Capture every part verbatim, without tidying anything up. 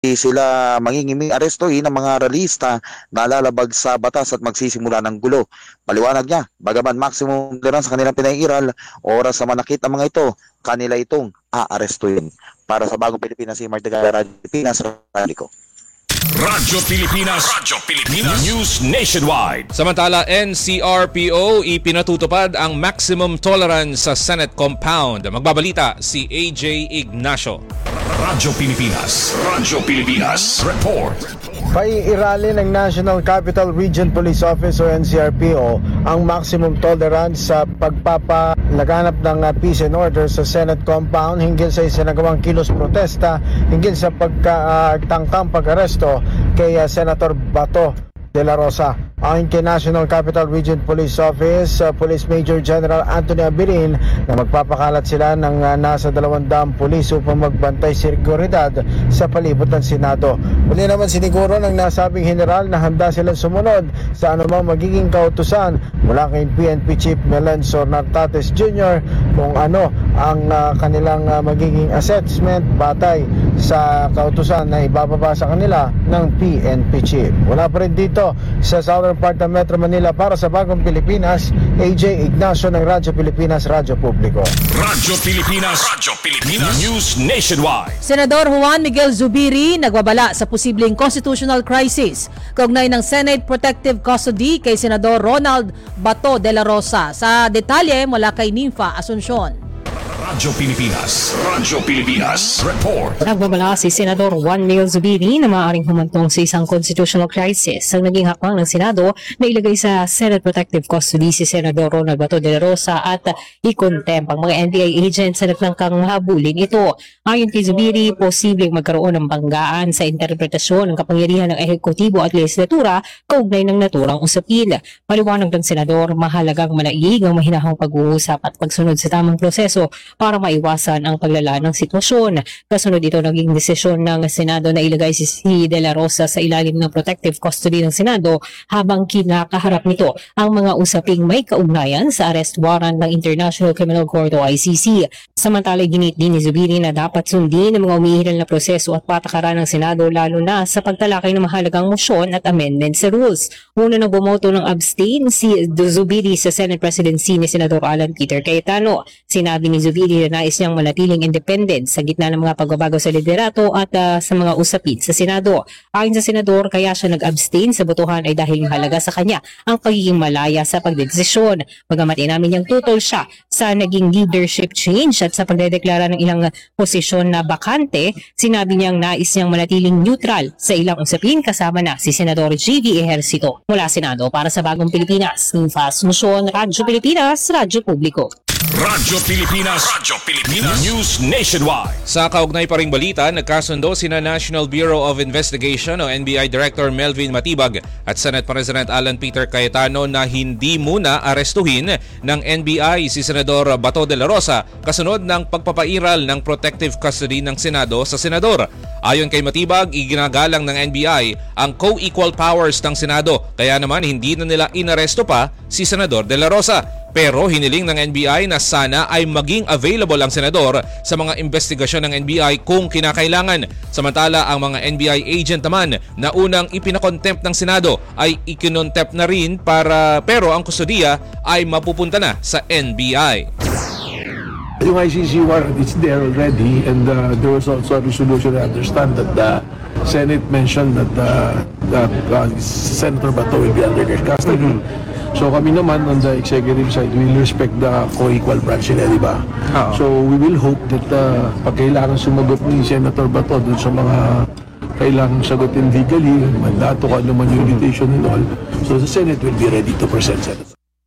sila mangingiming arestuhin ng mga realista na lalabag sa batas at magsisimula ng gulo. Paliwanag niya, bagaman maximum tolerance sa kanilang pinairal, oras sa manakit ang mga ito, kanila itong aarestuhin. Para sa Bagong Pilipinas, si Martin Gala, Pilipinas, Radyo Radyo Pilipinas, Radyo Pilipinas, News Nationwide. Samantala, N C R P O ipinatutupad ang maximum tolerance sa Senate compound. Magbabalita si A J Ignacio. Radyo Pilipinas, Radyo Pilipinas, report. Paiiralin ng National Capital Region Police Office o N C R P O ang maximum tolerance sa pagpapalaganap ng peace and order sa Senate compound hinggil sa isinagawang kilos protesta hinggil sa pagkatangkang uh, pag-aresto kay uh, Senator Bato de la Rosa. Ayon kay National Capital Region Police Office, uh, Police Major General Anthony Abirin, na magpapakalat sila ng uh, nasa dalawang daang pulis upang magbantay seguridad sa palibot ng Senado. Muli naman siniguro ng nasabing general na handa silang sumunod sa anumang magiging kautusan mula kay P N P Chief Melencio Nartates Junior kung ano ang uh, kanilang uh, magiging assessment batay sa kautusan na ibababa sa kanila ng P N P Chief. Wala pa rin dito sa Southern part ng Metro Manila. Para sa Bagong Pilipinas, A J Ignacio ng Radyo Pilipinas, Radyo Publiko. Radyo Pilipinas, Radyo Pilipinas, News Nationwide. Senador Juan Miguel Zubiri nagbabala sa posibleng constitutional crisis kaugnay ng Senate Protective Custody kay Senador Ronald Bato de la Rosa. Sa detalye mula kay Ninfa Asuncion. Radyo Pilipinas, Radyo Pilipinas, report. Nagbabala si Senador Juan Miguel Zubiri na maaaring humantong sa isang constitutional crisis ang naging hakbang ng Senado na ilagay sa Senate Protective Custody si Senador Ronald Bato de la Rosa at i-contempt ang mga N B I agents sa nagtangkang habulin ito. Ayon kay Zubiri, posibleng magkaroon ng banggaan sa interpretasyon ng kapangyarihan ng ehekutibo at legislatura kaugnay ng naturang usapin. Paliwanag ng Senador, mahalagang manaig ang mahinahong pag-uusap at pagsunod sa tamang proseso para maiwasan ang paglala ng sitwasyon. Kasunod ito naging desisyon ng Senado na ilagay si C. De la Rosa sa ilalim ng protective custody ng Senado habang kinakaharap nito ang mga usaping may kaugnayan sa arrest warrant ng International Criminal Court o I C C. Samantala, ginit din ni Zubiri na dapat sundin ang mga umiiral na proseso at patakaran ng Senado lalo na sa pagtalakay ng mahalagang motion at amendment sa rules. Una na bumoto ng abstain si Zubiri sa Senate presidency ni Senador Alan Peter Cayetano. Sinabi ni Zubiri na nais niyang manatiling independent sa gitna ng mga pagbabago sa liderato at uh, sa mga usapin sa Senado. Ayon sa Senador, kaya siya nag-abstain sa botohan ay dahil halaga sa kanya ang pagiging malaya sa pagdedesisyon. Bagamat inamin niyang tutol siya sa naging leadership change at sa pagdedeklara ng ilang posisyon na bakante, sinabi niyang nais niyang manatiling neutral sa ilang usapin kasama na si Senador J V Ejercito. Mula Senado para sa Bagong Pilipinas, Ninfa Asuncion, Radyo Pilipinas, Radyo Publiko. Radyo Pilipinas, Radyo Pilipinas, News Nationwide. Sa kaugnay pa ring balita, nagkasundo sina National Bureau of Investigation o N B I Director Melvin Matibag at Senate President Alan Peter Cayetano na hindi muna arestuhin ng N B I si Senador Bato de la Rosa kasunod ng pagpapairal ng protective custody ng Senado sa Senador. Ayon kay Matibag, iginagalang ng N B I ang co-equal powers ng Senado kaya naman hindi na nila inaresto pa si Senador de la Rosa. Pero hiniling ng N B I na sana ay maging available ang senador sa mga investigasyon ng N B I kung kinakailangan. Samantala, ang mga N B I agent naman na unang ipinakontempt ng Senado ay ikinontempt na rin para pero ang kustodiya ay mapupunta na sa N B I. Yung I C C warrant, it's there already, and uh, there was also a resolution. I understand that the Senate mentioned that uh, that uh, Senator Bato will be under their custody. Mm-hmm. So kami naman on the executive side, we will respect the co-equal branch nila, di ba? Uh-huh. So we will hope that uh, pag kailangan sumagot ni Senator Bato dun sa mga kailangan sagutin legally, mandato ka naman yung invitation and all, so the Senate will be ready to present Senator.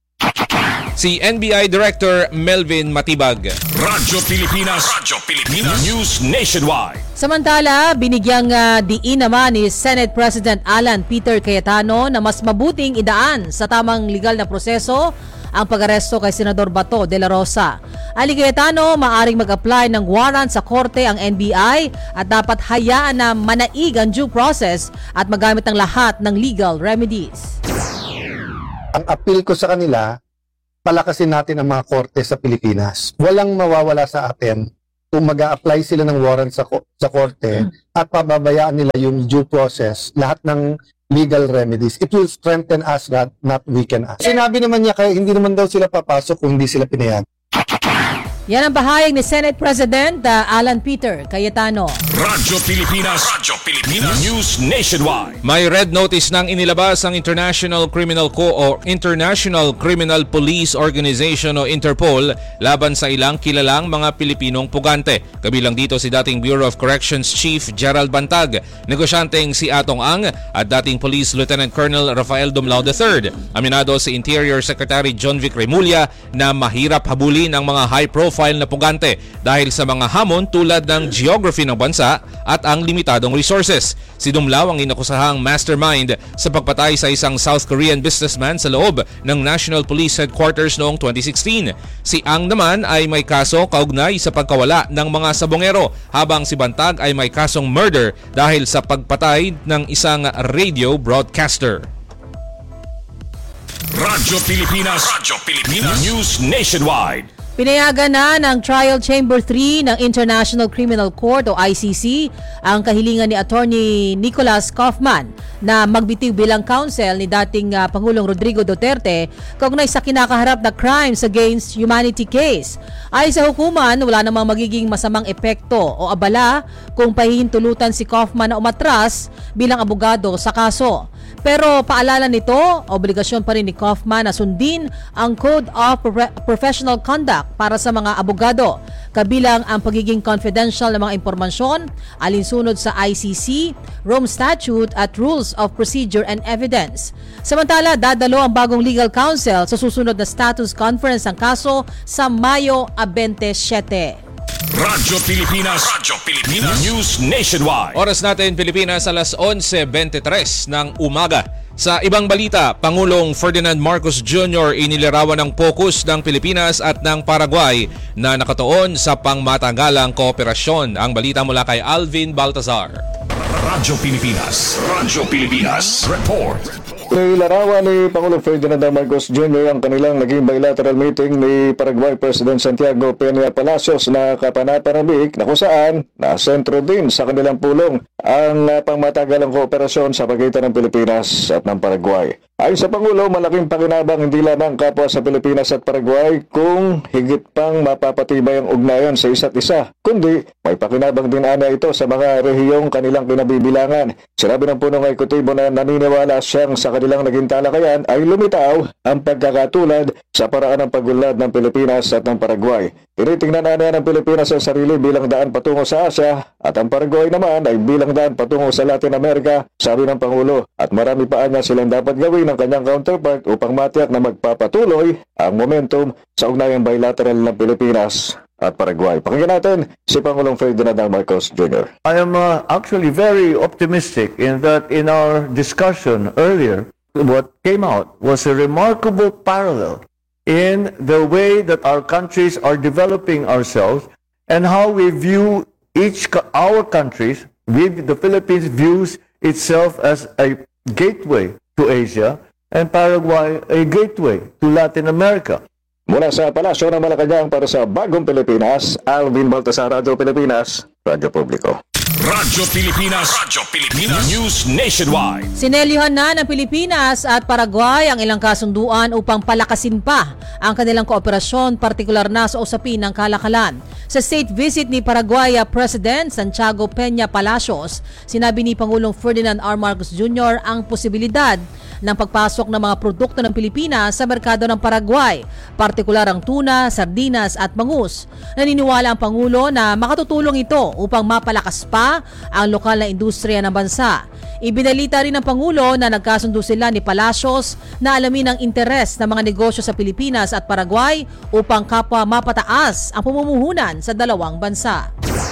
Si N B I Director Melvin Matibag. Radyo Pilipinas, Radyo Pilipinas, News Nationwide. Samantala, binigyang uh, diin naman ni Senate President Alan Peter Cayetano na mas mabuting idaan sa tamang legal na proseso ang pag-aresto kay Senador Bato de la Rosa. Ali Cayetano, maaring mag-apply ng warrant sa korte ang N B I at dapat hayaan na manaig ang due process at magamit ang lahat ng legal remedies. Ang appeal ko sa kanila, palakasin natin ang mga korte sa Pilipinas. Walang mawawala sa atin kung mag-a-apply sila ng warrant sa, ko- sa korte at pababayaan nila yung due process, lahat ng legal remedies, it will strengthen us, not, not weaken us. Sinabi naman niya, kaya hindi naman daw sila papasok kung hindi sila pinayagan. Yan ang bahayag ni Senate President uh, Alan Peter Cayetano. Radyo Pilipinas. Radyo Pilipinas. News Nationwide. May red notice nang inilabas ang International Criminal Co o International Criminal Police Organization o Interpol laban sa ilang kilalang mga Pilipinong pugante. Kabilang dito si dating Bureau of Corrections Chief Gerald Bantag, negosyanteng si Atong Ang at dating Police Lieutenant Colonel Rafael Dumlao the third. Aminado si Interior Secretary John Vic Remulla na mahirap habulin ang mga high-profile file na pugante dahil sa mga hamon tulad ng geography ng bansa at ang limitadong resources. Si Dumlao ang inakusahang mastermind sa pagpatay sa isang South Korean businessman sa loob ng National Police Headquarters noong twenty sixteen. Si Ang naman ay may kaso kaugnay sa pagkawala ng mga sabongero, habang si Bantag ay may kasong murder dahil sa pagpatay ng isang radio broadcaster. Radyo Pilipinas. Radyo Pilipinas. News Nationwide. Pinayagan na ng Trial Chamber three ng International Criminal Court o I C C ang kahilingan ni Attorney Nicholas Kaufman na magbitiw bilang counsel ni dating uh, Pangulong Rodrigo Duterte kaugnay sa kinakaharap na crimes against humanity case. Ay sa hukuman, wala namang magiging masamang epekto o abala kung pahihintulutan si Kaufman na umatras bilang abogado sa kaso. Pero paalala nito, obligasyon pa rin ni Kaufman na sundin ang Code of Professional Conduct para sa mga abogado, kabilang ang pagiging confidential ng mga impormasyon, alinsunod sa I C C, Rome Statute at Rules of Procedure and Evidence. Samantala, dadalo ang bagong legal counsel sa susunod na status conference ng kaso sa Mayo twenty-seven. Radyo Pilipinas. Radyo Pilipinas. News Nationwide. Oras natin Pilipinas alas eleven twenty-three ng umaga. Sa ibang balita, Pangulong Ferdinand Marcos Junior inilarawan ng pokus ng Pilipinas at ng Paraguay na nakatuon sa pangmatagalang kooperasyon. Ang balita mula kay Alvin Baltazar. Radyo Pilipinas. Radyo Pilipinas. Report. Nilarawan ni Pangulong Ferdinand Marcos Junior ang kanilang naging bilateral meeting ni Paraguay President Santiago Peña Palacios na kapanapanabik na kung saan nasentro din sa kanilang pulong ang pangmatagalang kooperasyon sa pagitan ng Pilipinas at ng Paraguay. Ayon sa Pangulo, malaking pakinabang hindi lamang kapwa sa Pilipinas at Paraguay kung higit pang mapapatibay ang ugnayan sa isa't isa, kundi may pakinabang din ana ito sa mga rehiyong kanilang kinabibilangan. Sinabi ng punong ekutibo na naniniwala siyang sa kanilang naging talakayan ay lumitaw ang pagkakatulad sa paraan ng pag-unlad ng Pilipinas at ng Paraguay. Tinitingnan ana ng Pilipinas ang sarili bilang daan patungo sa Asya at ang Paraguay naman ay bilang daan patungo sa Latin America, sabi ng Pangulo, at marami pa anya silang dapat gawin ng kanyang counterpart upang matiyak na magpapatuloy ang momentum sa ugnayang bilateral ng Pilipinas at Paraguay. Pakinggan natin si Pangulong Ferdinand Marcos Junior I am uh, actually very optimistic in that in our discussion earlier, what came out was a remarkable parallel in the way that our countries are developing ourselves and how we view each our countries, with the Philippines views itself as a gateway to Asia and Paraguay a gateway to Latin America. Mula sa Palasyo ng Malacanang para sa Bagong Pilipinas, Alvin Baltasar, Radyo Pilipinas, Radyo Publiko. Radyo Pilipinas. Radyo Pilipinas. News Nationwide. Sinelyuhan na ng Pilipinas at Paraguay ang ilang kasunduan upang palakasin pa ang kanilang kooperasyon, partikular na sa usapin ng kalakalan. Sa state visit ni Paraguay President Santiago Peña Palacios, sinabi ni Pangulong Ferdinand R. Marcos Junior ang posibilidad ng pagpasok ng mga produkto ng Pilipinas sa merkado ng Paraguay, partikular ang tuna, sardinas at bangus. Naniniwala ang Pangulo na makatutulong ito upang mapalakas pa ang lokal na industriya ng bansa. Ibinalita rin ng Pangulo na nagkasundo sila ni Palacios na alamin ang interes ng mga negosyo sa Pilipinas at Paraguay upang kapwa mapataas ang pamumuhunan sa dalawang bansa.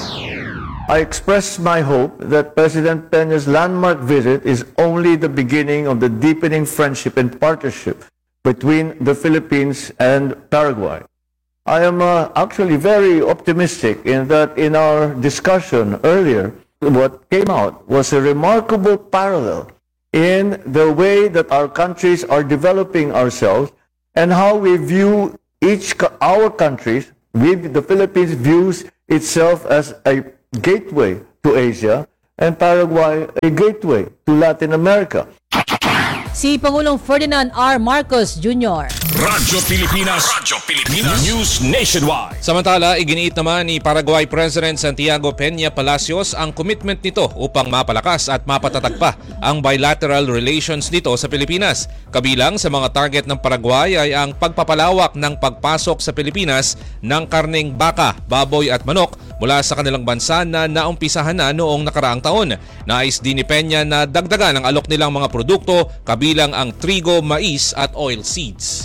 I express my hope that President Peña's landmark visit is only the beginning of the deepening friendship and partnership between the Philippines and Paraguay. I am uh, actually very optimistic in that in our discussion earlier, what came out was a remarkable parallel in the way that our countries are developing ourselves and how we view each our countries, with the Philippines views itself as a gateway to Asia and Paraguay a gateway to Latin America. Si Pangulong Ferdinand R. Marcos Junior Radyo Pilipinas, Radyo Pilipinas, News Nationwide. Samantala, iginiit naman ni Paraguay President Santiago Peña Palacios ang commitment nito upang mapalakas at mapatatag pa ang bilateral relations nito sa Pilipinas. Kabilang sa mga target ng Paraguay ay ang pagpapalawak ng pagpasok sa Pilipinas ng karneng baka, baboy at manok mula sa kanilang bansa na naumpisahan na noong nakaraang taon. Nais din ni Peña na dagdagan ang alok nilang mga produkto kabilang ang trigo, mais at oil seeds.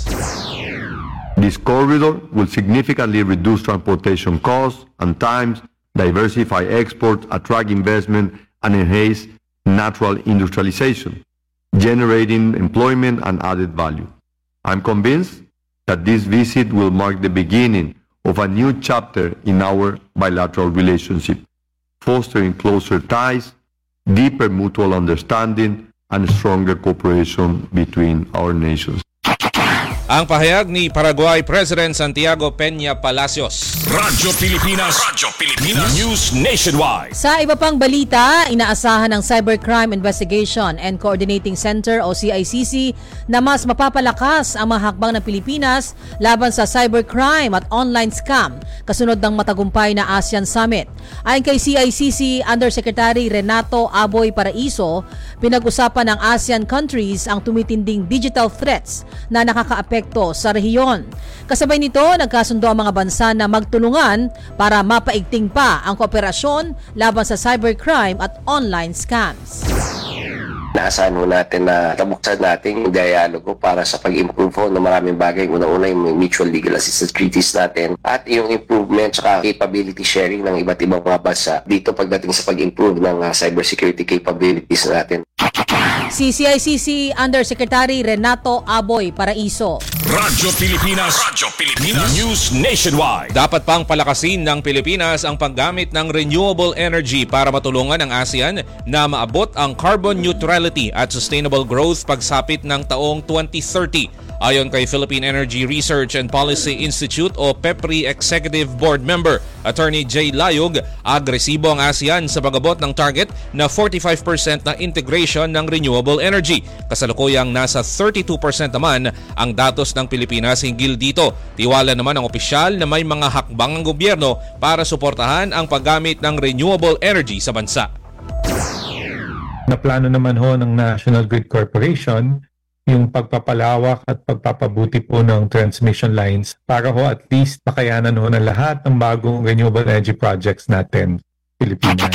This corridor will significantly reduce transportation costs and times, diversify exports, attract investment, and enhance natural industrialization, generating employment and added value. I'm convinced that this visit will mark the beginning of a new chapter in our bilateral relationship, fostering closer ties, deeper mutual understanding, and stronger cooperation between our nations. Ang pahayag ni Paraguay President Santiago Peña Palacios. Radyo Pilipinas, Radyo Pilipinas, News Nationwide. Sa iba pang balita, inaasahan ng Cybercrime Investigation and Coordinating Center o C I C C na mas mapapalakas ang mga hakbang ng Pilipinas laban sa cybercrime at online scam kasunod ng matagumpay na ASEAN Summit. Ayon kay C I C C Undersecretary Renato Aboy Paraiso, pinag-usapan ng ASEAN countries ang tumitinding digital threats na nakakaapekto sa rehiyon. Kasabay nito, nagkasundo ang mga bansa na magtulungan para mapaigting pa ang kooperasyon laban sa cybercrime at online scams. Naasahan mo natin na tabuksan natin yung dialogo para sa pag-improve ho ng maraming bagay. Una-una yung mutual legal assistance treaties natin at yung improvement at capability sharing ng iba't ibang mga bansa dito pagdating sa pag-improve ng uh, cybersecurity capabilities natin. Si C I C C Undersecretary Renato Aboy Paraiso. Radyo Pilipinas, Radyo Pilipinas, News Nationwide. Dapat pang palakasin ng Pilipinas ang paggamit ng renewable energy para matulungan ang ASEAN na maabot ang carbon neutrality at sustainable growth pagsapit ng taong twenty thirty. Ayon kay Philippine Energy Research and Policy Institute o PEPRI Executive Board Member Attorney Jay Layog, agresibo ang ASEAN sa pag-abot ng target na forty-five percent na integration ng renewable energy. Kasalukuyang nasa thirty-two percent naman ang datos ng Pilipinas hinggil dito. Tiwala naman ang opisyal na may mga hakbang ang gobyerno para suportahan ang paggamit ng renewable energy sa bansa. Naplano naman ho ng National Grid Corporation yung pagpapalawak at pagpapabuti po ng transmission lines para ho at least makayanan ho ng lahat ng bagong renewable energy projects natin, Pilipinas.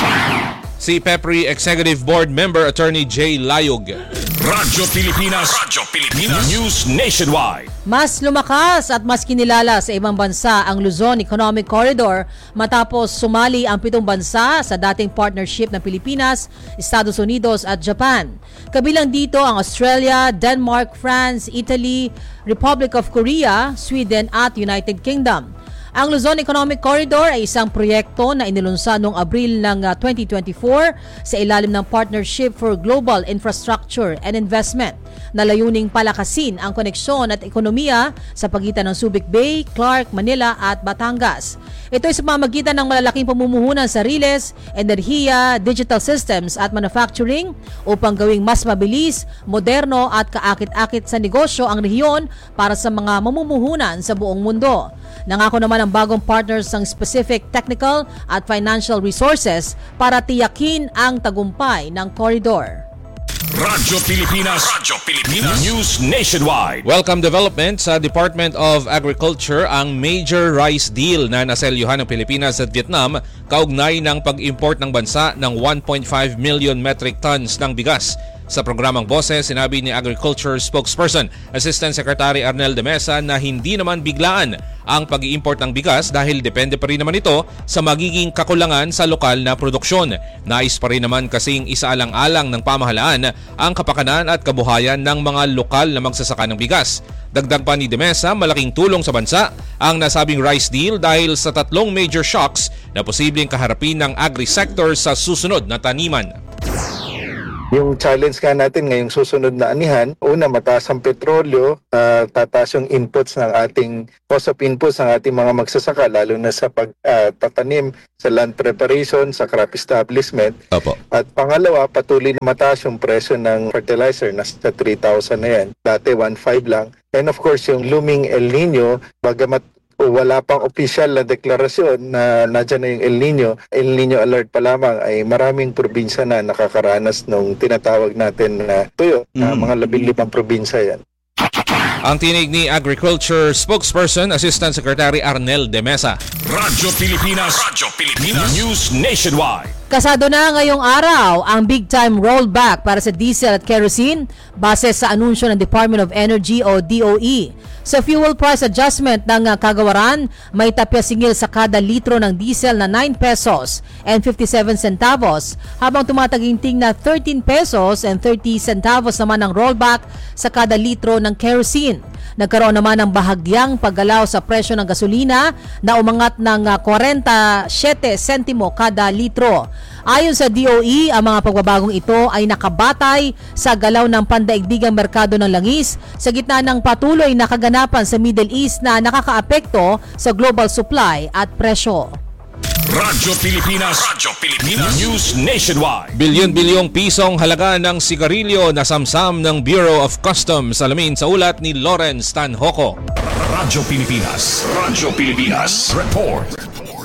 Si PEPRI Executive Board Member Attorney Jay Layog. Radyo Pilipinas, Radyo Pilipinas, News Nationwide. Mas lumakas at mas kinilala sa ibang bansa ang Luzon Economic Corridor matapos sumali ang pitong bansa sa dating partnership ng Pilipinas, Estados Unidos at Japan. Kabilang dito ang Australia, Denmark, France, Italy, Republic of Korea, Sweden at United Kingdom. Ang Luzon Economic Corridor ay isang proyekto na inilunsad noong Abril ng twenty twenty-four sa ilalim ng Partnership for Global Infrastructure and Investment na layuning palakasin ang koneksyon at ekonomiya sa pagitan ng Subic Bay, Clark, Manila at Batangas. Ito ay sa pamamagitan ng malalaking pamumuhunan sa riles, enerhiya, digital systems at manufacturing upang gawing mas mabilis, moderno at kaakit-akit sa negosyo ang rehiyon para sa mga mamumuhunan sa buong mundo. Nangako naman ang bagong partners ng specific technical at financial resources para tiyakin ang tagumpay ng corridor. Radyo Pilipinas, Radyo Pilipinas, News Nationwide. Welcome development sa Department of Agriculture ang major rice deal na naselyuhan ng Pilipinas at Vietnam kaugnay ng pag-import ng bansa ng one point five million metric tons ng bigas. Sa programang Boses, sinabi ni Agriculture Spokesperson Assistant Secretary Arnel de Mesa na hindi naman biglaan ang pag-i-import ng bigas dahil depende pa rin naman ito sa magiging kakulangan sa lokal na produksyon. Nais pa rin naman kasing isaalang-alang ng pamahalaan ang kapakanan at kabuhayan ng mga lokal na magsasaka ng bigas. Dagdag pa ni de Mesa, malaking tulong sa bansa ang nasabing rice deal dahil sa tatlong major shocks na posibleng kaharapin ng agri-sector sa susunod na taniman. Yung challenge nga natin ngayong susunod na anihan, una, mataas ang petrolyo, uh, tataas yung inputs ng ating, cost of inputs ng ating mga magsasaka, lalo na sa pagtatanim, uh, sa land preparation, sa crop establishment. Opo. At pangalawa, patuloy na mataas yung presyo ng fertilizer, nasa three thousand na yan. Dati one point five lang. And of course, yung looming El Nino, bagamat wala pang official na deklarasyon na nadyan na yung El Nino, El Nino alert pa lamang, ay maraming probinsya na nakakaranas nung tinatawag natin na tuyo, mm. na mga labing limang probinsya yan. Ang tinig ni Agriculture Spokesperson, Assistant Secretary Arnel de Mesa. Radyo Pilipinas, Radyo Pilipinas, News Nationwide. Kasado na ngayong araw ang big-time rollback para sa diesel at kerosene base sa anunsyo ng Department of Energy o D O E. Sa fuel price adjustment ng kagawaran, may tapya singil sa kada litro ng diesel na nine pesos and fifty-seven centavos, habang tumataginting na thirteen pesos and thirty centavos naman ang rollback sa kada litro ng kerosene. Nagkaroon naman ng bahagyang paggalaw sa presyo ng gasolina na umangat ng forty-seven sentimo kada litro. Ayon sa D O E, ang mga pagbabagong ito ay nakabatay sa galaw ng pandaigdigang merkado ng langis sa gitna ng patuloy na kaganapan sa Middle East na nakakaapekto sa global supply at presyo. Radyo Pilipinas, Radyo Pilipinas, News Nationwide. Bilyon-bilyong pisong halaga ng sigarilyo na samsam ng Bureau of Customs. Alamin sa ulat ni Lawrence Tanhoco. Radyo Pilipinas, Radyo Pilipinas, Report.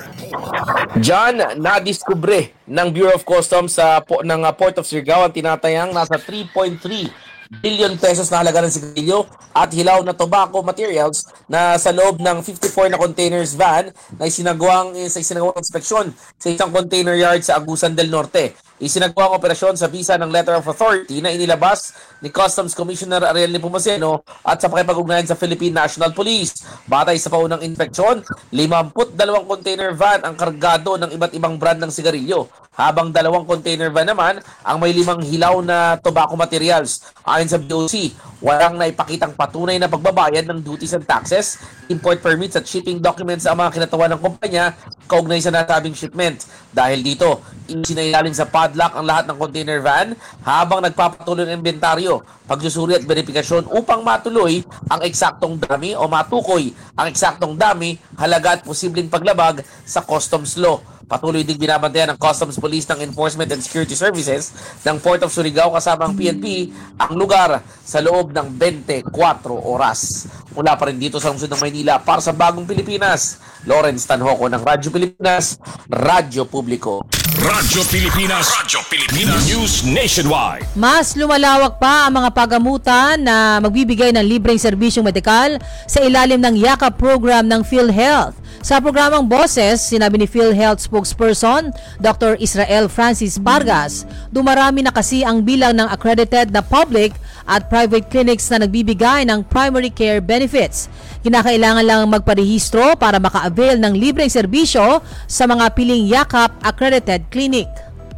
Diyan, nadiskubre ng Bureau of Customs sa po, ng uh, Port of Surigao ang tinatayang nasa three point three billion pesos na halaga ng sigarilyo at hilaw na tobacco materials na sa loob ng fifty-four na containers van na isinagawang sa isinagawang inspeksyon sa isang container yard sa Agusan del Norte. Isinagawa ang operasyon sa bisa ng Letter of Authority na inilabas ni Customs Commissioner Ariel Nepomuceno at sa pakipag-ugnayan sa Philippine National Police. Batay sa paunang inspeksyon, fifty-two container van ang kargado ng iba't ibang brand ng sigarilyo, habang dalawang container van naman ang may limang hilaw na tobacco materials. Ayon sa B O C, walang naipakitang patunay na pagbabayad ng duties and taxes, import permits at shipping documents ang mga kinatawan ng kumpanya kaugnay sa nasabing shipment. Dahil dito, isinailalim sa padlock ang lahat ng container van habang nagpapatuloy ng inventaryo, pagsusuri at verifikasyon upang matuloy ang eksaktong dami o matukoy ang eksaktong dami, halaga at posibleng paglabag sa customs law. Patuloy din binabantayan ng Customs Police ng Enforcement and Security Services ng Port of Surigao kasama ang P N P ang lugar sa loob ng twenty-four oras. Mula pa rin dito sa lungsod ng Maynila para sa Bagong Pilipinas, Lawrence Tanhoco ng Radyo Pilipinas, Radyo Publiko. Radyo Pilipinas, Radyo Pilipinas, News Nationwide. Mas lumalawak pa ang mga pagamutan na magbibigay ng libreng serbisyong medikal sa ilalim ng YAKA program ng PhilHealth. Sa programang Boses, sinabi ni PhilHealth spokesperson Doctor Israel Francis Vargas, dumarami na kasi ang bilang ng accredited na public at private clinics na nagbibigay ng primary care benefits. Kinakailangan lang magparehistro para maka-avail ng libreng serbisyo sa mga piling YAKAP accredited clinic.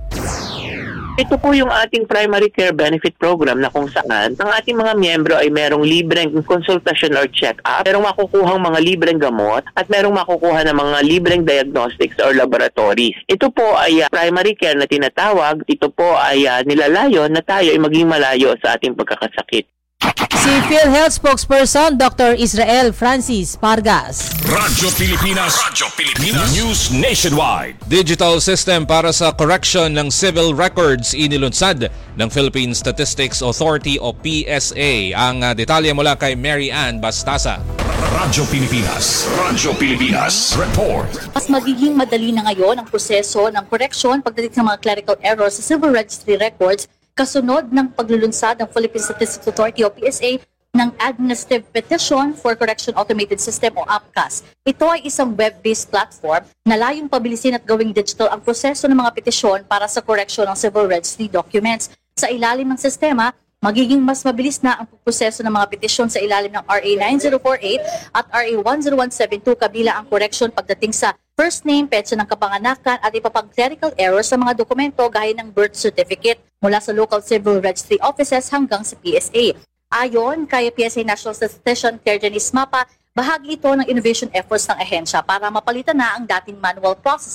Ito po yung ating primary care benefit program na kung saan ang ating mga miyembro ay merong libreng consultation or check-up, merong makukuhang mga libreng gamot at merong makukuha ng mga libreng diagnostics or laboratories. Ito po ay uh, primary care na tinatawag. Ito po ay uh, nilalayon na tayo ay maging malayo sa ating pagkakasakit. Si PhilHealth spokesperson Doctor Israel Francis Vargas. Radyo Pilipinas, Radyo Pilipinas, News Nationwide. Digital system para sa correction ng civil records inilunsad ng Philippine Statistics Authority o P S A. Ang uh, detalye mula kay Mary Ann Bastasa. Radyo Pilipinas, Radyo Pilipinas, Report. Mas magiging madali na ngayon ang proseso ng correction pagdating sa mga clerical errors sa civil registry records kasunod ng paglulunsad ng Philippine Statistics Authority o P S A ng Administrative Petition for Correction Automated System o A P C A S. Ito ay isang web-based platform na layong pabilisin at gawing digital ang proseso ng mga petisyon para sa correction ng civil registry documents. Sa ilalim ng sistema, magiging mas mabilis na ang proseso ng mga petisyon sa ilalim ng R A nine zero four eight at R A one zero one seven two kabila ang correction pagdating sa first name, petsa ng kapanganakan at iba pang clerical errors sa mga dokumento gaya ng birth certificate mula sa local civil registry offices hanggang sa P S A. Ayon kay P S A National Statistician Claire Janice Mapa, bahagi ito ng innovation efforts ng ahensya para mapalitan na ang dating manual processing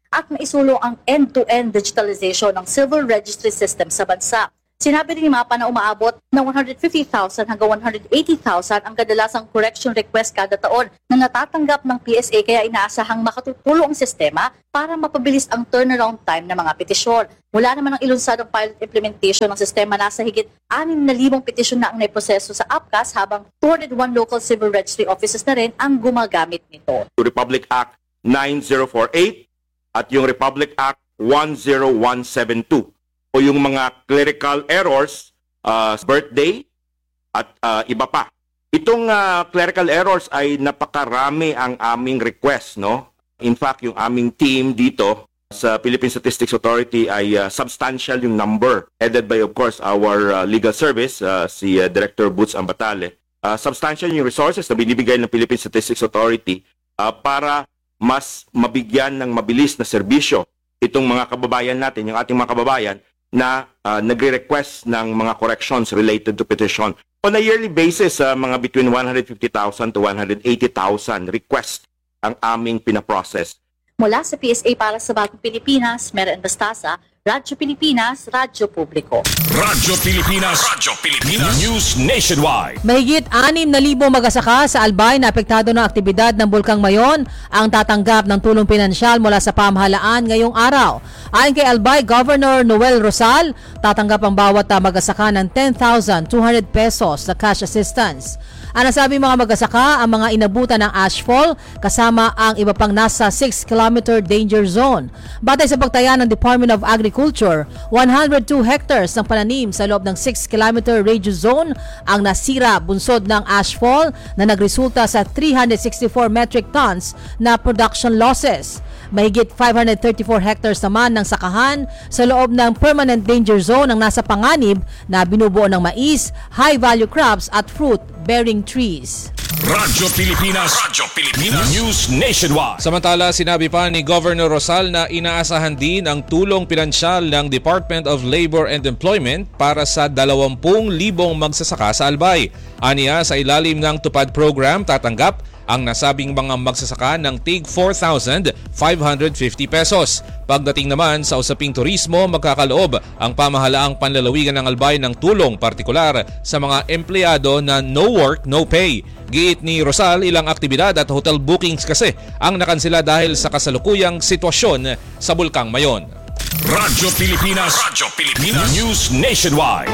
at maisulong ang end-to-end digitalization ng civil registry system sa bansa. Sinabi rin ni Mapa na umaabot ng one hundred fifty thousand hanggang one hundred eighty thousand ang kadalasang correction request kada taon na natatanggap ng P S A, kaya inaasahang makatutulong ang sistema para mapabilis ang turnaround time ng mga petisyon. Mula naman ang ilunsad ang pilot implementation ng sistema, nasa higit anim na libong petisyon na ang naiproseso sa A P C A S, habang two hundred one local civil registry offices na rin ang gumagamit nito. Republic Act nine thousand forty-eight at yung Republic Act one oh one seventy-two. O yung mga clerical errors, uh, birthday, at uh, iba pa. Itong uh, clerical errors ay napakarami ang aming request, no? In fact, yung aming team dito sa Philippine Statistics Authority ay uh, substantial yung number, headed by, of course, our uh, legal service, uh, si uh, Director Boots Ambatale. Uh, substantial yung resources na binibigay ng Philippine Statistics Authority uh, para mas mabigyan ng mabilis na serbisyo itong mga kababayan natin, yung ating mga kababayan, na uh, nagre-request ng mga corrections related to petition. On a yearly basis, uh, mga between one hundred fifty thousand to one hundred eighty thousand requests ang aming pinaprocess. Mula sa P S A para sa Bagong Pilipinas, Mera Bastasa, Radyo Pilipinas, Radyo Publiko. Radyo Pilipinas, Radyo Pilipinas, News Nationwide. Mahigit anim na libo mag-asaka sa Albay na apektado ng aktibidad ng Bulkang Mayon ang tatanggap ng tulong pinansyal mula sa pamahalaan ngayong araw. Ayon kay Albay Governor Noel Rosal, tatanggap ang bawat mag-asaka ng ten thousand two hundred pesos na cash assistance. Ang nasabi mga mag-asaka, ang mga inabutan ng ashfall kasama ang iba pang nasa six kilometer danger zone. Batay sa pagtaya ng Department of Agriculture, one hundred two hectares ng pananim sa loob ng six kilometer radius zone ang nasira bunsod ng ashfall na nagresulta sa three hundred sixty-four metric tons na production losses. Mahigit five hundred thirty-four hectares naman ng sakahan sa loob ng permanent danger zone ang nasa panganib na binubuo ng mais, high-value crops at fruit-bearing trees. Radyo Pilipinas, Radyo Pilipinas, News Nationwide. Samantala, sinabi pa ni Governor Rosal na inaasahan din ang tulong pinansyal ng Department of Labor and Employment para sa dalawampu libong magsasaka sa Albay. Aniya, sa ilalim ng Tupad Program, tatanggap ang nasabing mga magsasaka ng tig four thousand five hundred fifty pesos. Pagdating naman sa usaping turismo, magkakaloob ang pamahalaang panlalawigan ng Albay ng tulong partikular sa mga empleyado na no work, no pay. Giit ni Rosal, ilang aktibidad at hotel bookings kasi ang nakansela dahil sa kasalukuyang sitwasyon sa Bulkang Mayon. Radyo Pilipinas, Radyo Pilipinas, News Nationwide.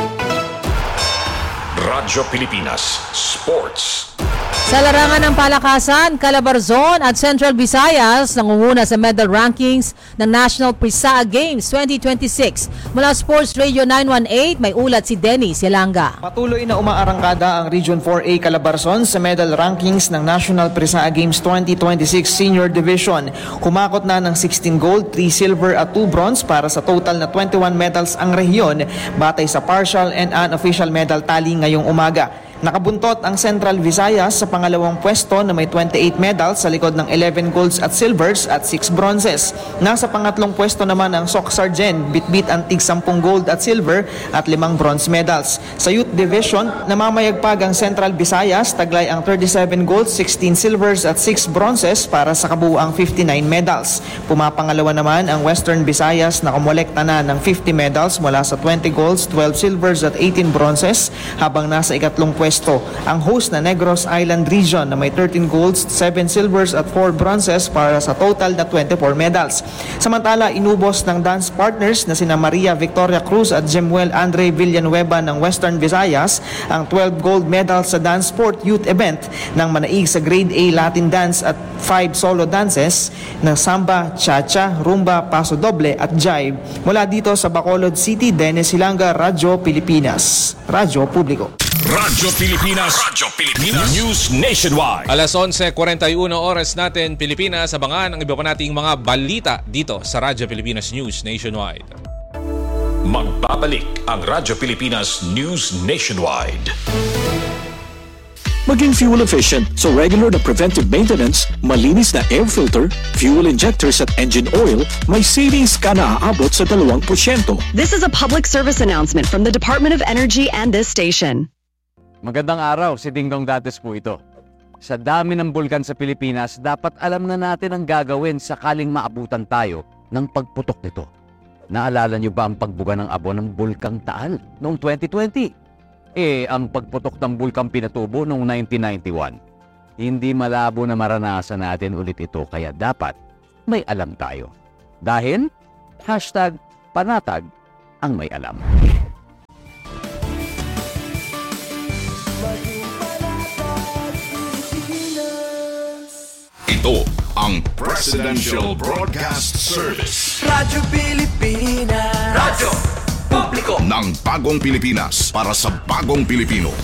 Radyo Pilipinas Sports. Sa larangan ng palakasan, Calabarzon at Central Visayas nangunguna sa medal rankings ng National Prisa Games twenty twenty-six. Mula Sports Radio nine one eight, may ulat si Dennis Yalanga. Patuloy na umaarangkada ang Region four A Calabarzon sa medal rankings ng National Prisa Games twenty twenty-six Senior Division. Kumakot na ng sixteen gold, three silver at two bronze para sa total na twenty-one medals ang rehiyon batay sa partial and unofficial medal tally ngayong umaga. Nakabuntot ang Central Visayas sa pangalawang pwesto na may twenty-eight medals sa likod ng eleven golds at silvers at six bronzes. Nasa pangatlong pwesto naman ang Soc Sargen, bitbit ang tig ten gold at silver at limang bronze medals. Sa Youth Division, namamayagpag ang Central Visayas, taglay ang thirty-seven golds, sixteen silvers at six bronzes para sa kabuuang fifty-nine medals. Pumapangalawa naman ang Western Visayas na kumolekta na ng fifty medals mula sa twenty golds, twelve silvers at eighteen bronzes, habang nasa ikatlong pwesto ang host na Negros Island Region na may thirteen golds, seven silvers at four bronzes para sa total na twenty-four medals. Samantala, inubos ng dance partners na sina Maria Victoria Cruz at Jemuel Andre Villanueva ng Western Visayas ang twelve gold medals sa dance sport youth event ng manaig sa Grade A Latin Dance at five solo dances ng Samba, Cha-Cha, Rumba, Paso Doble at Jive. Mula dito sa Bacolod City, Dennis Hilanga, Radyo Pilipinas. Radyo Publiko. Radyo Pilipinas, Radyo Pilipinas, News Nationwide. Alas onse forty-one oras natin Pilipinas, abangan ang iba pa nating mga balita dito sa Radyo Pilipinas News Nationwide. Magbabalik ang Radyo Pilipinas News Nationwide. Maging fuel efficient so regular na preventive maintenance, malinis na air filter, fuel injectors at engine oil, may savings ka na aabot sa dalawang porsyento. This is a public service announcement from the Department of Energy and this station. Magandang araw, si Dingdong Dates po ito. Sa dami ng bulkan sa Pilipinas, dapat alam na natin ang gagawin sakaling maabutan tayo ng pagputok nito. Naalala niyo ba ang pagbuga ng abo ng Bulkang Taal noong twenty twenty? Eh, ang pagputok ng Bulkang Pinatubo noong nineteen ninety-one. Hindi malabo na maranasan natin ulit ito, kaya dapat may alam tayo. Dahil, hashtag panatag ang may alam. Ito ang Presidential Broadcast Service. Radyo Pilipinas. Radyo Publiko ng bagong Pilipinas para sa bagong Pilipino.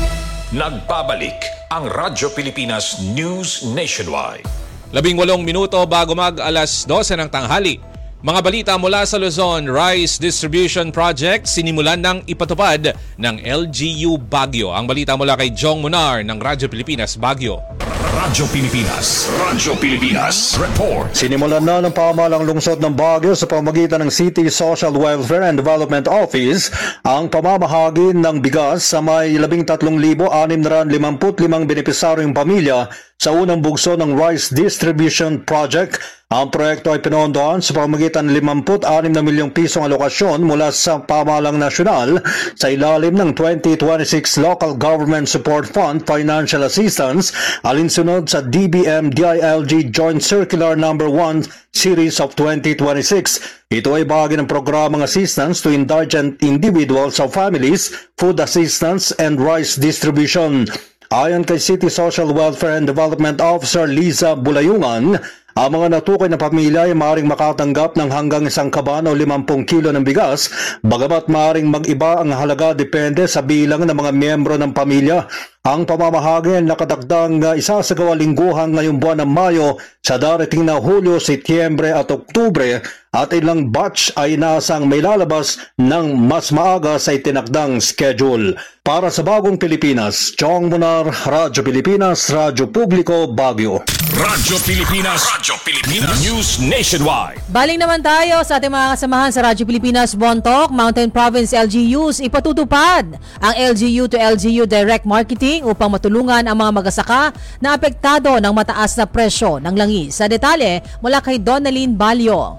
Nagbabalik ang Radyo Pilipinas News Nationwide. Labing walong minuto bago mag alas dose ng tanghali. Mga balita mula sa Luzon, Rice Distribution Project sinimulan ng ipatupad ng L G U Baguio. Ang balita mula kay Jong Munar ng Radyo Pilipinas Baguio. Radyo Pilipinas, Radyo Pilipinas Report. Sinimulan na ng pamahalang lungsod ng Baguio sa pamamagitan ng City Social Welfare and Development Office ang pamamahagi ng bigas sa may labing tatlong libo anim na limampu't limang benepisaryong pamilya sa unang bugso ng Rice Distribution Project. Ang proyekto ay pinondohan sa pamamagitan ng limampu't anim na milyong pisong alokasyon mula sa pamahalang nasyonal sa ilalim ng twenty twenty-six Local Government Support Fund Financial Assistance alinsunod sa D B M D I L G Joint Circular number one Series of twenty twenty-six. Ito ay bahagi ng programang assistance to indigent individuals or families, food assistance and rice distribution. Ayon kay City Social Welfare and Development Officer Liza Bulayungan, ang mga natukoy na pamilya ay maaaring makatanggap ng hanggang isang kaban o limampung kilo ng bigas, bagamat maaaring mag-iba ang halaga depende sa bilang ng mga miyembro ng pamilya. Ang pamamahagi ay nakadagdang isasagawa lingguhan ngayong buwan ng Mayo sa darating na Hulyo, Setyembre at Oktubre, at ilang batch ay nasang may lalabas ng mas maaga sa itinakdang schedule. Para sa bagong Pilipinas, Chong Munar, Radyo Pilipinas, Radyo Publiko, Baguio. Radyo Pilipinas, Radyo Pilipinas News Nationwide. Baling naman tayo sa ating mga kasamahan sa Radyo Pilipinas Bontoc, Mountain Province L G Us. Ipatutupad ang L G U to L G U Direct Marketing upang matulungan ang mga magsasaka na apektado ng mataas na presyo ng langis. Sa detalye, mula kay Donalyn Balyo.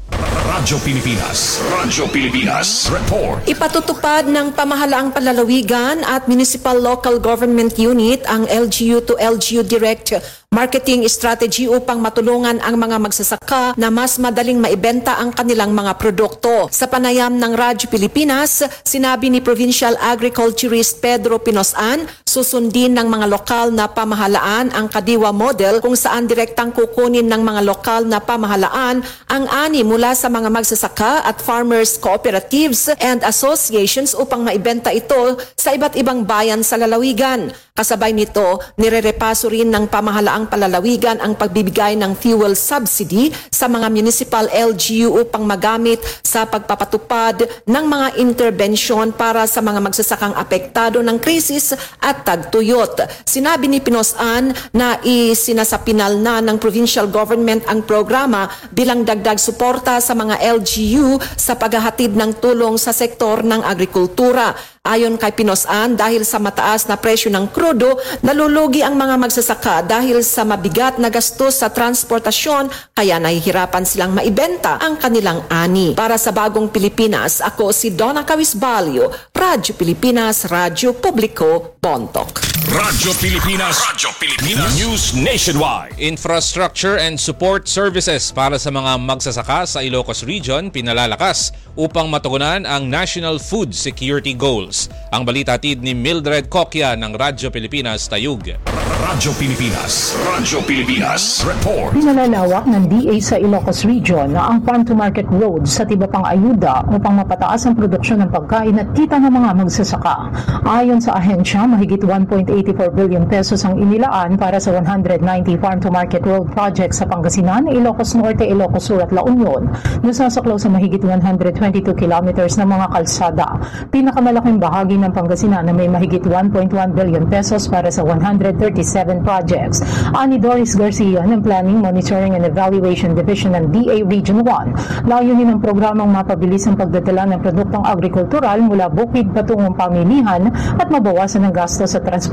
Radyo Pilipinas, Radyo Pilipinas Report. Ipatutupad ng pamahalaang palalawigan at Municipal Local Government Unit ang L G U to L G U Direct Marketing Strategy upang matulungan ang mga magsasaka na mas madaling maibenta ang kanilang mga produkto. Sa panayam ng Radyo Pilipinas, sinabi ni Provincial Agriculturist Pedro Pinosan, susundin ng mga lokal na pamahalaan ang Kadiwa Model kung saan direktang kukunin ng mga lokal na pamahalaan ang ani mula sa mga magsasaka at farmers cooperatives and associations upang maibenta ito sa iba't ibang bayan sa lalawigan. Kasabay nito, nirerepaso rin ng pamahalaang palalawigan ang pagbibigay ng fuel subsidy sa mga municipal L G U upang magamit sa pagpapatupad ng mga intervensyon para sa mga magsasakang apektado ng krisis at tagtuyot. Sinabi ni Pinosan na isinasapinal na ng provincial government ang programa bilang dagdag suporta sa mga L G U sa paghahatid ng tulong sa sektor ng agrikultura. Ayon kay Pinosan, dahil sa mataas na presyo ng krudo, nalulugi ang mga magsasaka dahil sa mabigat na gastos sa transportasyon, kaya nahihirapan silang maibenta ang kanilang ani. Para sa bagong Pilipinas, ako si Donna Cawisbalio, Radyo Pilipinas, Radyo Publiko, Bontoc. Radyo Pilipinas, Radyo Pilipinas News Nationwide. Infrastructure and support services para sa mga magsasaka sa Ilocos Region pinalalakas upang matugunan ang National Food Security Goals. Ang balita hatid ni Mildred Coquia ng Radyo Pilipinas Tayug. Radyo Pilipinas, Radyo Pilipinas Report. Pinalalawak ng D A sa Ilocos Region na ang farm-to-market roads sa iba pang ayuda upang mapataas ang produksyon ng pagkain at kita ng mga magsasaka. Ayon sa ahensya, mahigit one point eight four billion pesos ang inilaan para sa one hundred ninety farm-to-market road projects sa Pangasinan, Ilocos Norte, Ilocos Sur at La Union, nasasaklaw sa mahigit one hundred twenty-two kilometers ng mga kalsada. Pinakamalaking bahagi ng Pangasinan na may mahigit one point one billion pesos para sa one hundred thirty-seven projects. Ani Doris Garcia ng Planning, Monitoring and Evaluation Division ng D A Region one, layunin ng programang mapabilis ang pagdadala ng produktong agrikultural mula bukid patungong pamilihan at mabawasan ang gasto sa transport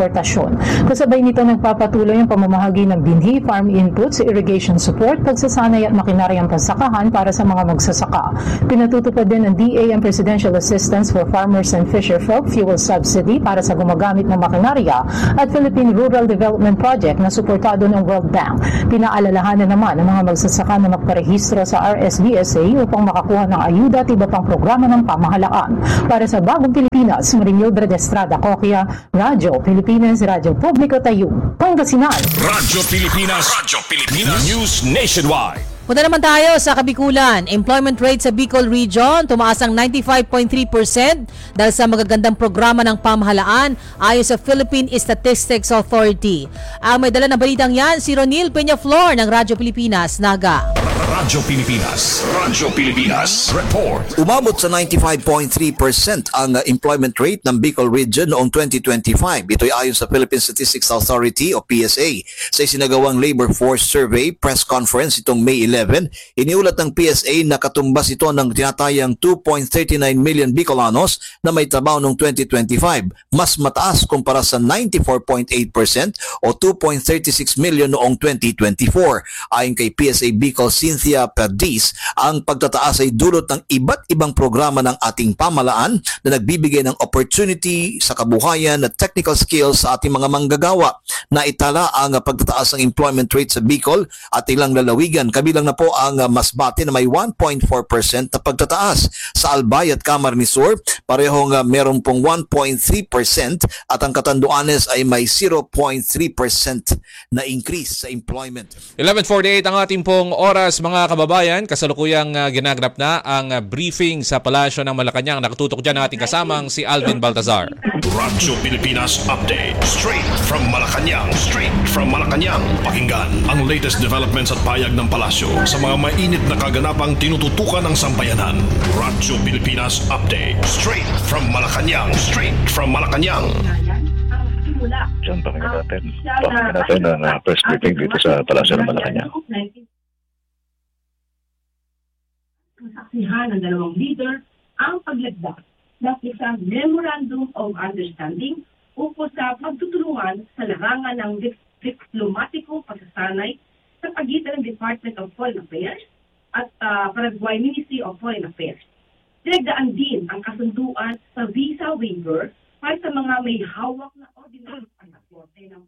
importasyon. Kasabay nito nagpapatuloy ang pamamahagi ng binhi, farm inputs, irrigation support, pagsasanay at makinaryang pansakahan para sa mga magsasaka. Pinatutupad din ng D A ang Presidential Assistance for Farmers and Fisherfolk Fuel Subsidy para sa gumagamit ng makinarya at Philippine Rural Development Project na suportado ng World Bank. Pinaalalahanan naman ang mga magsasaka na magparehistro sa R S B S A upang makakuha ng ayuda at iba pang programa ng pamahalaan. Para sa Bagong Pilipinas, Marinildra de Estrada Coquia, Radyo Pilipinas, Radyo Publiko Tayum, Pangasinan. Radyo Pilipinas, Radyo Pilipinas, News Nationwide. Punta naman tayo sa Kabikulan. Employment rate sa Bicol Region tumaas ang ninety-five point three percent dahil sa magagandang programa ng pamahalaan ayon sa Philippine Statistics Authority. Ang may dala na balitang yan, si Ronil Peñaflor ng Radyo Pilipinas, Naga. Radyo Pilipinas, Radyo Pilipinas, report. Umabot sa ninety-five point three percent ang employment rate ng Bicol Region noong twenty twenty-five. Ito'y ayon sa Philippine Statistics Authority o P S A. Sa isinagawang Labor Force Survey press conference itong May eleven, iniulat ng P S A na katumbas ito ng tinatayang two point three nine million Bicolanos na may trabaho noong twenty twenty-five. Mas mataas kumpara sa ninety-four point eight percent o two point three six million noong twenty twenty-four. Ayon kay P S A Bicol Cynthia Perdiz, ang pagtataas ay dulot ng iba't ibang programa ng ating pamahalaan na nagbibigay ng opportunity sa kabuhayan at technical skills sa ating mga manggagawa. Naitala ang pagtataas ng employment rate sa Bicol at ilang lalawigan, kabilang na po ang Masbate na may one point four percent na pagtataas. Sa Albay at Camarines Sur, parehong uh, meron pong one point three percent at ang Catanduanes ay may zero point three percent na increase sa employment. eleven forty-eight ang ating pong oras, mga kababayan. Kasalukuyang uh, ginaganap na ang uh, briefing sa Palasyo ng Malacanang. Nakatutok dyan ang ating kasamang si Alvin Baltazar. Radyo Pilipinas Update. Straight from Malacanang. Straight from Malacanang. Pakinggan ang latest developments at payag ng Palasyo sa mga mainit na kaganapang tinututukan ng sambayanan. Radyo Pilipinas Update. Straight from Malacanang. Straight from Malacanang. Diyan pakinggan natin. Pakinggan natin ang uh, press briefing dito sa Palasyo ng Malacanang. Saksihan ng dalawang leader ang paglagda ng isang Memorandum of Understanding ukol sa pagtutulungan sa larangan ng diplomatikong pagsasanay sa pagitan ng Department of Foreign Affairs at uh, Paraguay Ministry of Foreign Affairs. Dinagdaan din ang kasunduan sa visa waiver para sa mga may hawak na ordinary pasaporte ng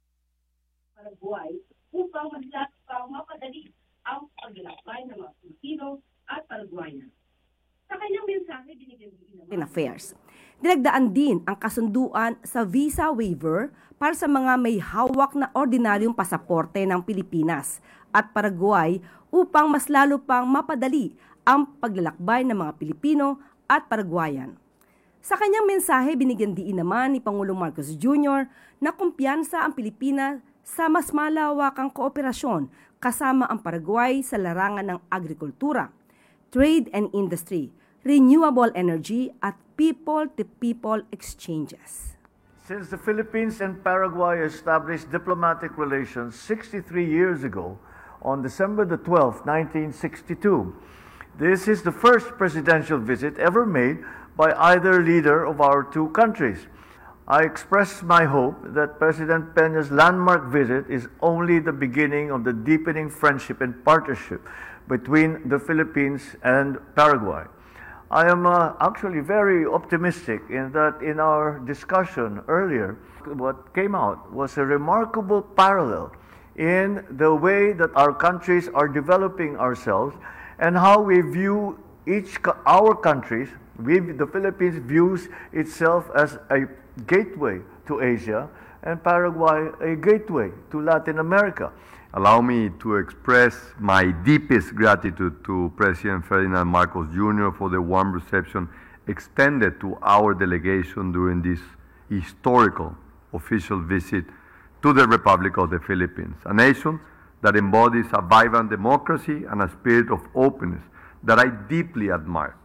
Paraguay upang maglatang mapadali ang paglalakbay ng mga Pilipino at Paraguayan. Sa kanyang mensahe, binigyan din ng Affairs. Dinagdaan din ang kasunduan sa visa waiver para sa mga may hawak na ordinaryong pasaporte ng Pilipinas at Paraguay upang mas lalo pang mapadali ang paglalakbay ng mga Pilipino at Paraguayan. Sa kanyang mensahe, binigyan din naman ni Pangulong Marcos Junior na kumpiyansa ang Pilipinas sa mas malawakang kooperasyon kasama ang Paraguay sa larangan ng agrikultura, trade and industry, renewable energy at people-to-people exchanges. Since the Philippines and Paraguay established diplomatic relations sixty-three years ago on December the twelfth, nineteen sixty-two, this is the first presidential visit ever made by either leader of our two countries. I express my hope that President Peña's landmark visit is only the beginning of the deepening friendship and partnership between the Philippines and Paraguay. I am uh, actually very optimistic in that in our discussion earlier, what came out was a remarkable parallel in the way that our countries are developing ourselves and how we view each our countries. We, the Philippines views itself as a gateway to Asia and Paraguay a gateway to Latin America. Allow me to express my deepest gratitude to President Ferdinand Marcos Junior for the warm reception extended to our delegation during this historical official visit to the Republic of the Philippines, a nation that embodies a vibrant democracy and a spirit of openness that I deeply admire.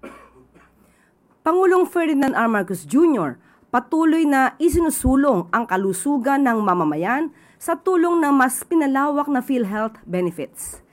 Pangulong Ferdinand R. Marcos Junior patuloy na isinusulong ang kalusugan ng mamamayan sa tulong ng mas pinalawak na PhilHealth benefits.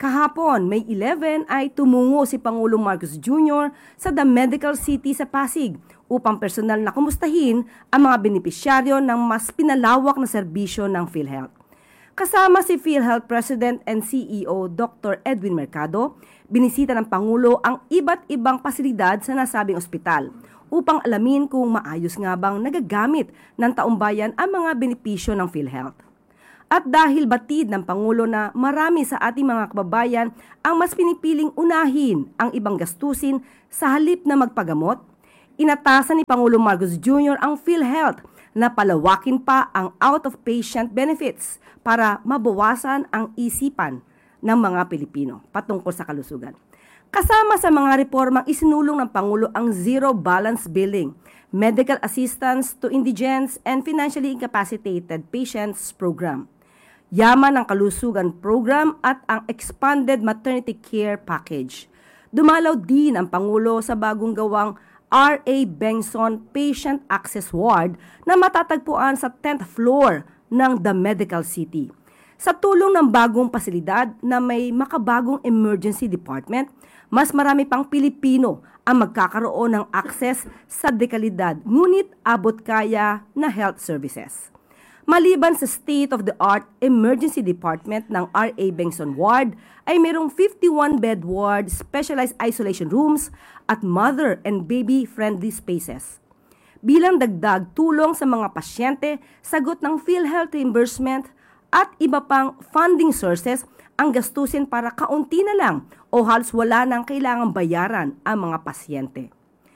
Kahapon, May eleven, ay tumungo si Pangulong Marcos Junior sa The Medical City sa Pasig upang personal na kumustahin ang mga benepisyaryo ng mas pinalawak na serbisyo ng PhilHealth. Kasama si PhilHealth President and C E O Doctor Edwin Mercado, binisita ng Pangulo ang iba't ibang pasilidad sa nasabing ospital upang alamin kung maayos nga bang nagagamit ng taumbayan ang mga benepisyo ng PhilHealth. At dahil batid ng Pangulo na marami sa ating mga kababayan ang mas pinipiling unahin ang ibang gastusin sa halip na magpagamot, inatasan ni Pangulong Marcos Junior ang PhilHealth na palawakin pa ang out-of-patient benefits para mabawasan ang isipan ng mga Pilipino patungkol sa kalusugan. Kasama sa mga reformang isinulong ng Pangulo ang Zero Balance Billing, Medical Assistance to Indigents and Financially Incapacitated Patients Program, Yaman ng Kalusugan Program at ang Expanded Maternity Care Package. Dumalaw din ang Pangulo sa bagong gawang R A Bengson Patient Access Ward na matatagpuan sa tenth floor ng The Medical City. Sa tulong ng bagong pasilidad na may makabagong emergency department, mas marami pang Pilipino ang magkakaroon ng access sa dekalidad ngunit abot kaya na health services. Maliban sa state-of-the-art emergency department ng R A Bengson Ward, ay mayroong fifty-one bed ward, specialized isolation rooms at mother and baby-friendly spaces. Bilang dagdag tulong sa mga pasyente, sagot ng PhilHealth reimbursement at iba pang funding sources ang gastusin para kaunti na lang o halos wala nang kailangang bayaran ang mga pasyente.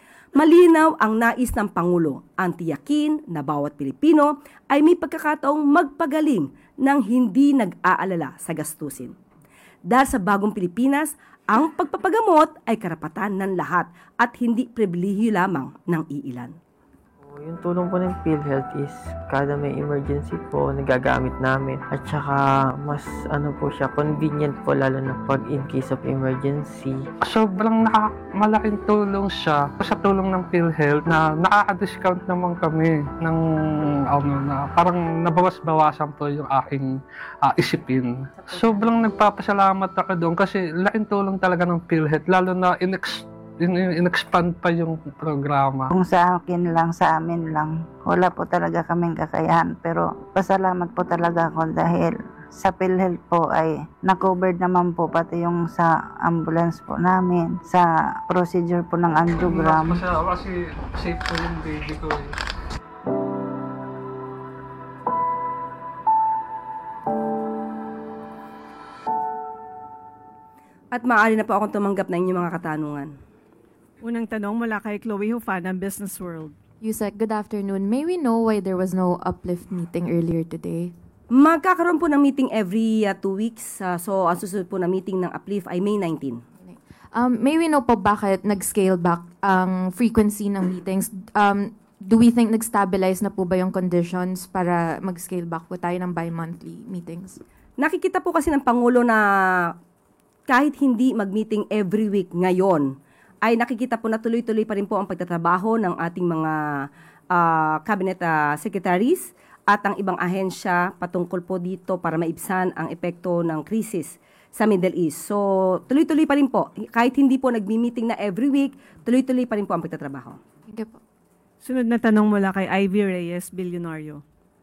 Malinaw ang nais ng Pangulo, ang tiyakin na bawat Pilipino ay may pagkakataong magpagaling ng hindi nag-aalala sa gastusin. Dahil sa bagong Pilipinas, ang pagpapagamot ay karapatan ng lahat at hindi pribilehiyo lamang ng iilan. Yung tulong po ng PhilHealth is kada may emergency po nagagamit namin at saka mas ano po siya convenient po lalo na pag in case of emergency. Sobrang naka, malaking tulong siya sa tulong ng PhilHealth na nakaka-discount naman kami ng ano na parang nabawas-bawasan po yung aking uh, isipin. Sobrang nagpapasalamat ako doon kasi laking tulong talaga ng PhilHealth lalo na in-ex in-expand pa yung programa. Kung sa akin lang, sa amin lang, wala po talaga kaming kakayahan. Pero pasalamat po talaga ako dahil sa PhilHealth po ay na-covered naman po pati yung sa ambulance po namin, sa procedure po ng angiogram. Kasi safe po yung baby ko eh. At maaari na po akong tumanggap na inyong mga katanungan. Unang tanong mula kay Chloe Hufan ng Business World. Yusek, good afternoon. May we know why there was no uplift meeting earlier today? Magkakaroon po ng meeting every uh, two weeks. Uh, so, ang susunod po na meeting ng uplift ay May nineteenth. Um, may we know po bakit nag-scale back ang frequency ng meetings? Um, do we think nag-stabilize na po ba yung conditions para mag-scale back po tayo ng bi-monthly meetings? Nakikita po kasi ng Pangulo na kahit hindi mag-meeting every week ngayon, ay nakikita po na tuloy-tuloy pa rin po ang pagtatrabaho ng ating mga uh, cabinet uh, secretaries at ang ibang ahensya patungkol po dito para maibsan ang epekto ng krisis sa Middle East. So, tuloy-tuloy pa rin po. Kahit hindi po nagmi-meeting na every week, tuloy-tuloy pa rin po ang pagtatrabaho. Thank you po. Sunod na tanong mula kay Ivy Reyes, Bilyonaryo.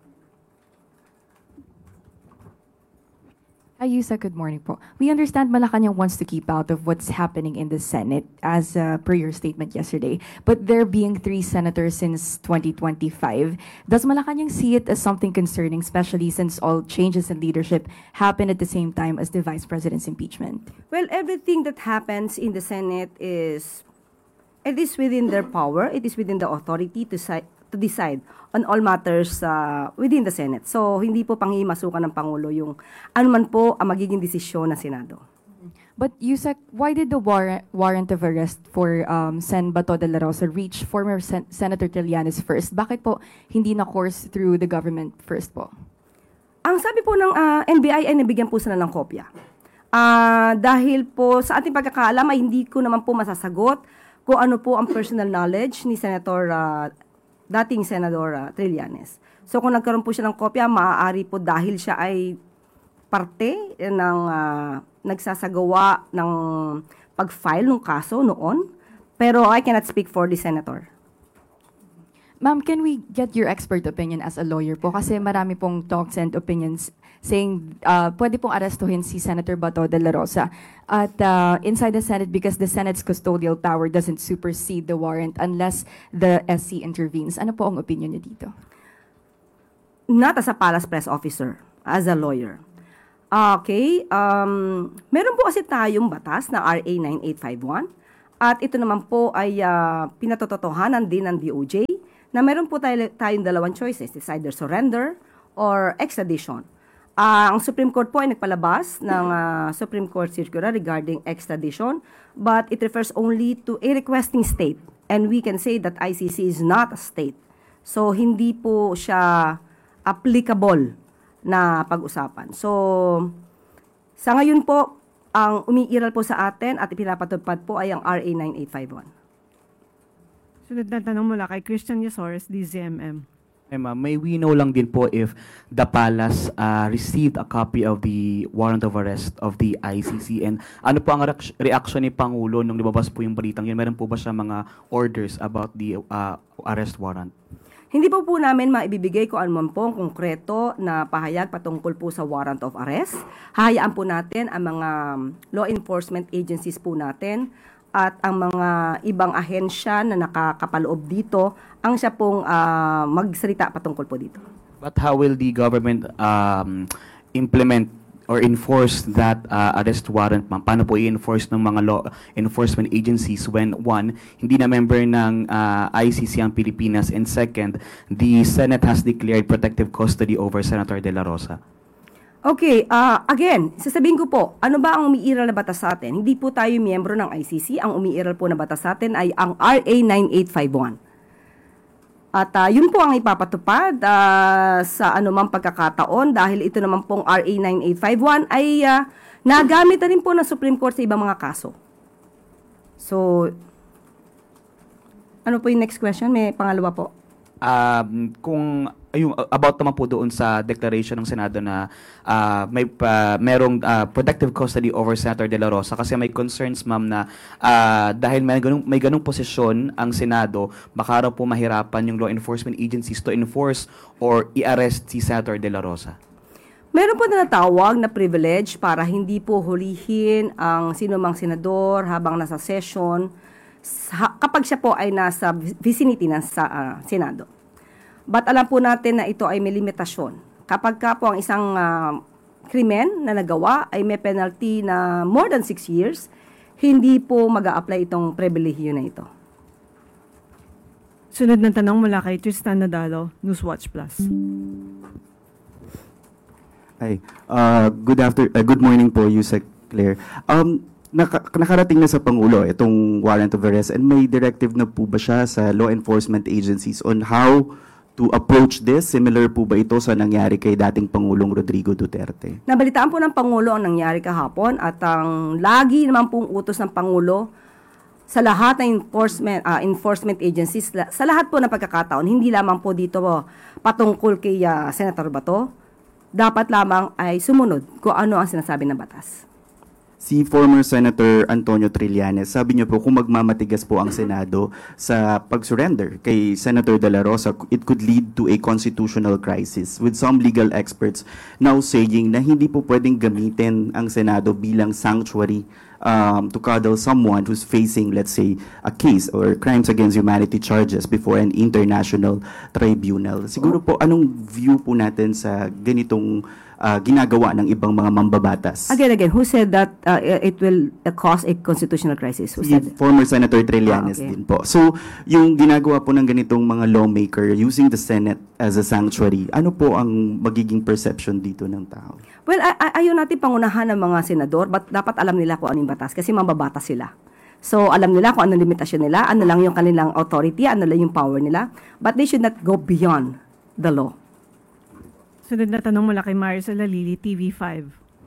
Hi, Yusa. Good morning po. We understand Malacanang wants to keep out of what's happening in the Senate as uh, per your statement yesterday. But there being three senators since twenty twenty-five, does Malacanang see it as something concerning, especially since all changes in leadership happen at the same time as the Vice President's impeachment? Well, everything that happens in the Senate is, it is within their power, it is within the authority to si- to decide on all matters uh, within the Senate. So, hindi po panghimasukan ng Pangulo yung anuman po ang magiging desisyon ng Senado. But Yusek, why did the warrant, warrant of arrest for um, Sen Bato de la Rosa reach former Sen- Senator Trillanes first? Bakit po hindi na course through the government first po? Ang sabi po ng uh, N B I ay nabigyan po sila ng kopya. Uh, dahil po sa ating pagkakaalam ay hindi ko naman po masasagot kung ano po ang personal knowledge ni Senator uh, dating Senador uh, Trillanes. So kung nagkaroon po siya ng kopya, maaari po dahil siya ay parte ng uh, nagsasagawa ng pag-file ng kaso noon. Pero I cannot speak for the senator. Ma'am, can we get your expert opinion as a lawyer po? Kasi marami pong talks and opinions saying uh, pwede pong arestuhin si Senator Bato de la Rosa at uh, inside the Senate because the Senate's custodial power doesn't supersede the warrant unless the S C intervenes. Ano po ang opinion niyo dito? Not as a palace press officer, as a lawyer. Okay, um, meron po kasi tayong batas na R A nine eight five one at ito naman po ay uh, pinatototohanan din ng D O J na meron po tayo, tayong dalawang choices. It's either surrender or extradition. Uh, ang Supreme Court po ay nagpalabas ng uh, Supreme Court circular regarding extradition, but it refers only to a requesting state. And we can say that I C C is not a state. So, hindi po siya applicable na pag-usapan. So, sa ngayon po, ang umiiral po sa atin at ipinapatupad po ay ang R A nine eight five one. Sunod na tanong mula kay Christian Yasores, D Z M M. Eh, ma'am, may we know lang din po if the palace uh, received a copy of the warrant of arrest of the I C C and ano po ang reac- reaction ni Pangulo nung lumabas po yung balitang yun? Meron po ba siya mga orders about the uh, arrest warrant? Hindi po po namin maibibigay kung ano man po ang konkreto na pahayag patungkol po sa warrant of arrest. Hahayaan po natin ang mga law enforcement agencies po natin at ang mga ibang ahensya na nakakapaloob dito ang siya pong uh, magsalita patungkol po dito. But how will the government um, implement or enforce that uh, arrest warrant, ma'am? Paano po i-enforce ng mga law enforcement agencies when, one, hindi na member ng uh, I C C ang Pilipinas, and second, the Senate has declared protective custody over Senator De La Rosa? Okay, uh, again, sasabihin ko po, ano ba ang umiiral na batas sa atin? Hindi po tayo miyembro ng I C C. Ang umiiral po na batas sa atin ay ang R A nine eight five one. At uh, yun po ang ipapatupad uh, sa anumang pagkakataon dahil ito naman pong R A nine eight five one ay uh, nagamit na rin po ng Supreme Court sa ibang mga kaso. So, ano po yung next question? May pangalawa po. Um, kung ayun, about naman po doon sa declaration ng Senado na uh, may uh, merong uh, protective custody over Senator De La Rosa kasi may concerns, ma'am, na uh, dahil may ganung may ganung posisyon ang Senado, baka raw po mahirapan yung law enforcement agencies to enforce or i-arrest si Senator De La Rosa. Meron po na natawag na privilege para hindi po hulihin ang sinumang senador habang nasa session kapag siya po ay nasa vicinity ng sa, uh, Senado. But alam po natin na ito ay may limitasyon. Kapag ka po ang isang uh, krimen na nagawa ay may penalty na more than six years, hindi po mag-a-apply itong pribilehiyo na ito. Sunod na tanong mula kay Tristan Nadalo, Newswatch Plus. Hi. Uh, good after uh, good morning po, Yusek Claire. Um Naka, nakarating na sa Pangulo itong warrant of arrest, and may directive na po ba siya sa law enforcement agencies on how to approach this? Similar po ba ito sa nangyari kay dating Pangulong Rodrigo Duterte? Nabalitaan po ng Pangulo ang nangyari kahapon at ang lagi naman pong utos ng Pangulo sa lahat ng enforcement, uh, enforcement agencies, sa lahat po ng pagkakataon, hindi lamang po dito po patungkol kay uh, Senator Bato, dapat lamang ay sumunod kung ano ang sinasabi ng batas. Si former Senator Antonio Trillanes, sabi niyo po kung magmamatigas po ang Senado sa pag-surrender kay Senator De La Rosa, it could lead to a constitutional crisis, with some legal experts now saying na hindi po pwedeng gamitin ang Senado bilang sanctuary um, to cuddle someone who's facing, let's say, a case or crimes against humanity charges before an international tribunal. Siguro po, anong view po natin sa ganitong Uh, ginagawa ng ibang mga mambabatas? Again, again, who said that uh, it will uh, cause a constitutional crisis? Who si said former Senator Trillanes ah, okay. din po. So, yung ginagawa po ng ganitong mga lawmaker using the Senate as a sanctuary, ano po ang magiging perception dito ng tao? Well, ay- ay- ayaw natin pangunahan ng mga senador, but dapat alam nila kung anong batas kasi mambabatas sila. So, alam nila kung anong limitasyon nila, ano lang yung kanilang authority, ano lang yung power nila, but they should not go beyond the law. Sunod na tanong mula kay Maricel Alili, T V five.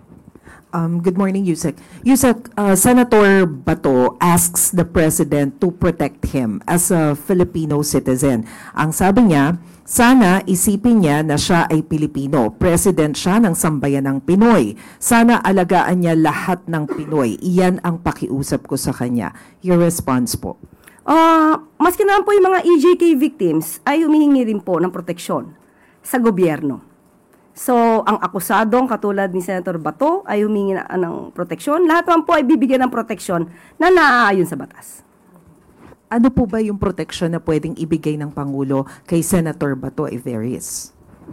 Um, good morning, Yusek. Yusek, uh, Senator Bato asks the President to protect him as a Filipino citizen. Ang sabi niya, sana isipin niya na siya ay Pilipino. President siya ng sambayan ng Pinoy. Sana alagaan niya lahat ng Pinoy. Iyan ang pakiusap ko sa kanya. Your response po. Uh, maski naman po yung mga E J K victims ay humihingi rin po ng proteksyon sa gobyerno. So, ang akusadong katulad ni Senator Bato ay humingi na, ng proteksyon. Lahat naman po ay bibigyan ng proteksyon na naaayon sa batas. Ano po ba yung proteksyon na pwedeng ibigay ng Pangulo kay Senator Bato if there is?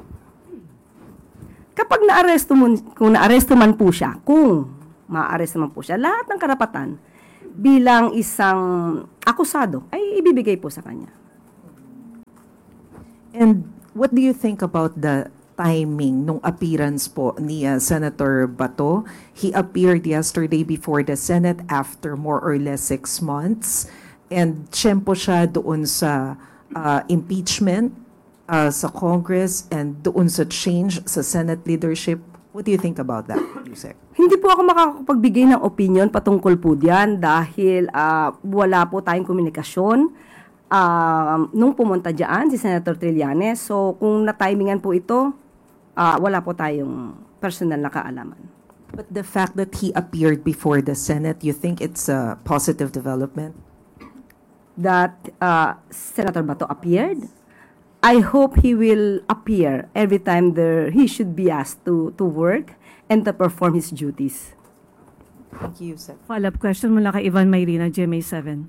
Kapag naaresto mo, kung naaresto man po siya, kung maaresto man po siya, lahat ng karapatan bilang isang akusado ay ibibigay po sa kanya. And what do you think about the timing nung appearance po ni uh, Senator Bato? He appeared yesterday before the Senate after more or less six months. And tiyempo siya doon sa uh, impeachment uh, sa Congress and doon sa change sa Senate leadership. What do you think about that, Yusek? Hindi po ako makakapagbigay ng opinion patungkol po diyan dahil uh, wala po tayong komunikasyon uh, nung pumunta diyan si Senator Trillanes. So kung na-timingan po ito, uh, wala po tayong personal na kaalaman. But the fact that he appeared before the Senate, you think it's a positive development? That uh, Senator Bato appeared? I hope he will appear every time there he should be asked to to work and to perform his duties. Thank you, Yusek. Follow-up question mula kay Ivan Mayrina, G M A seven.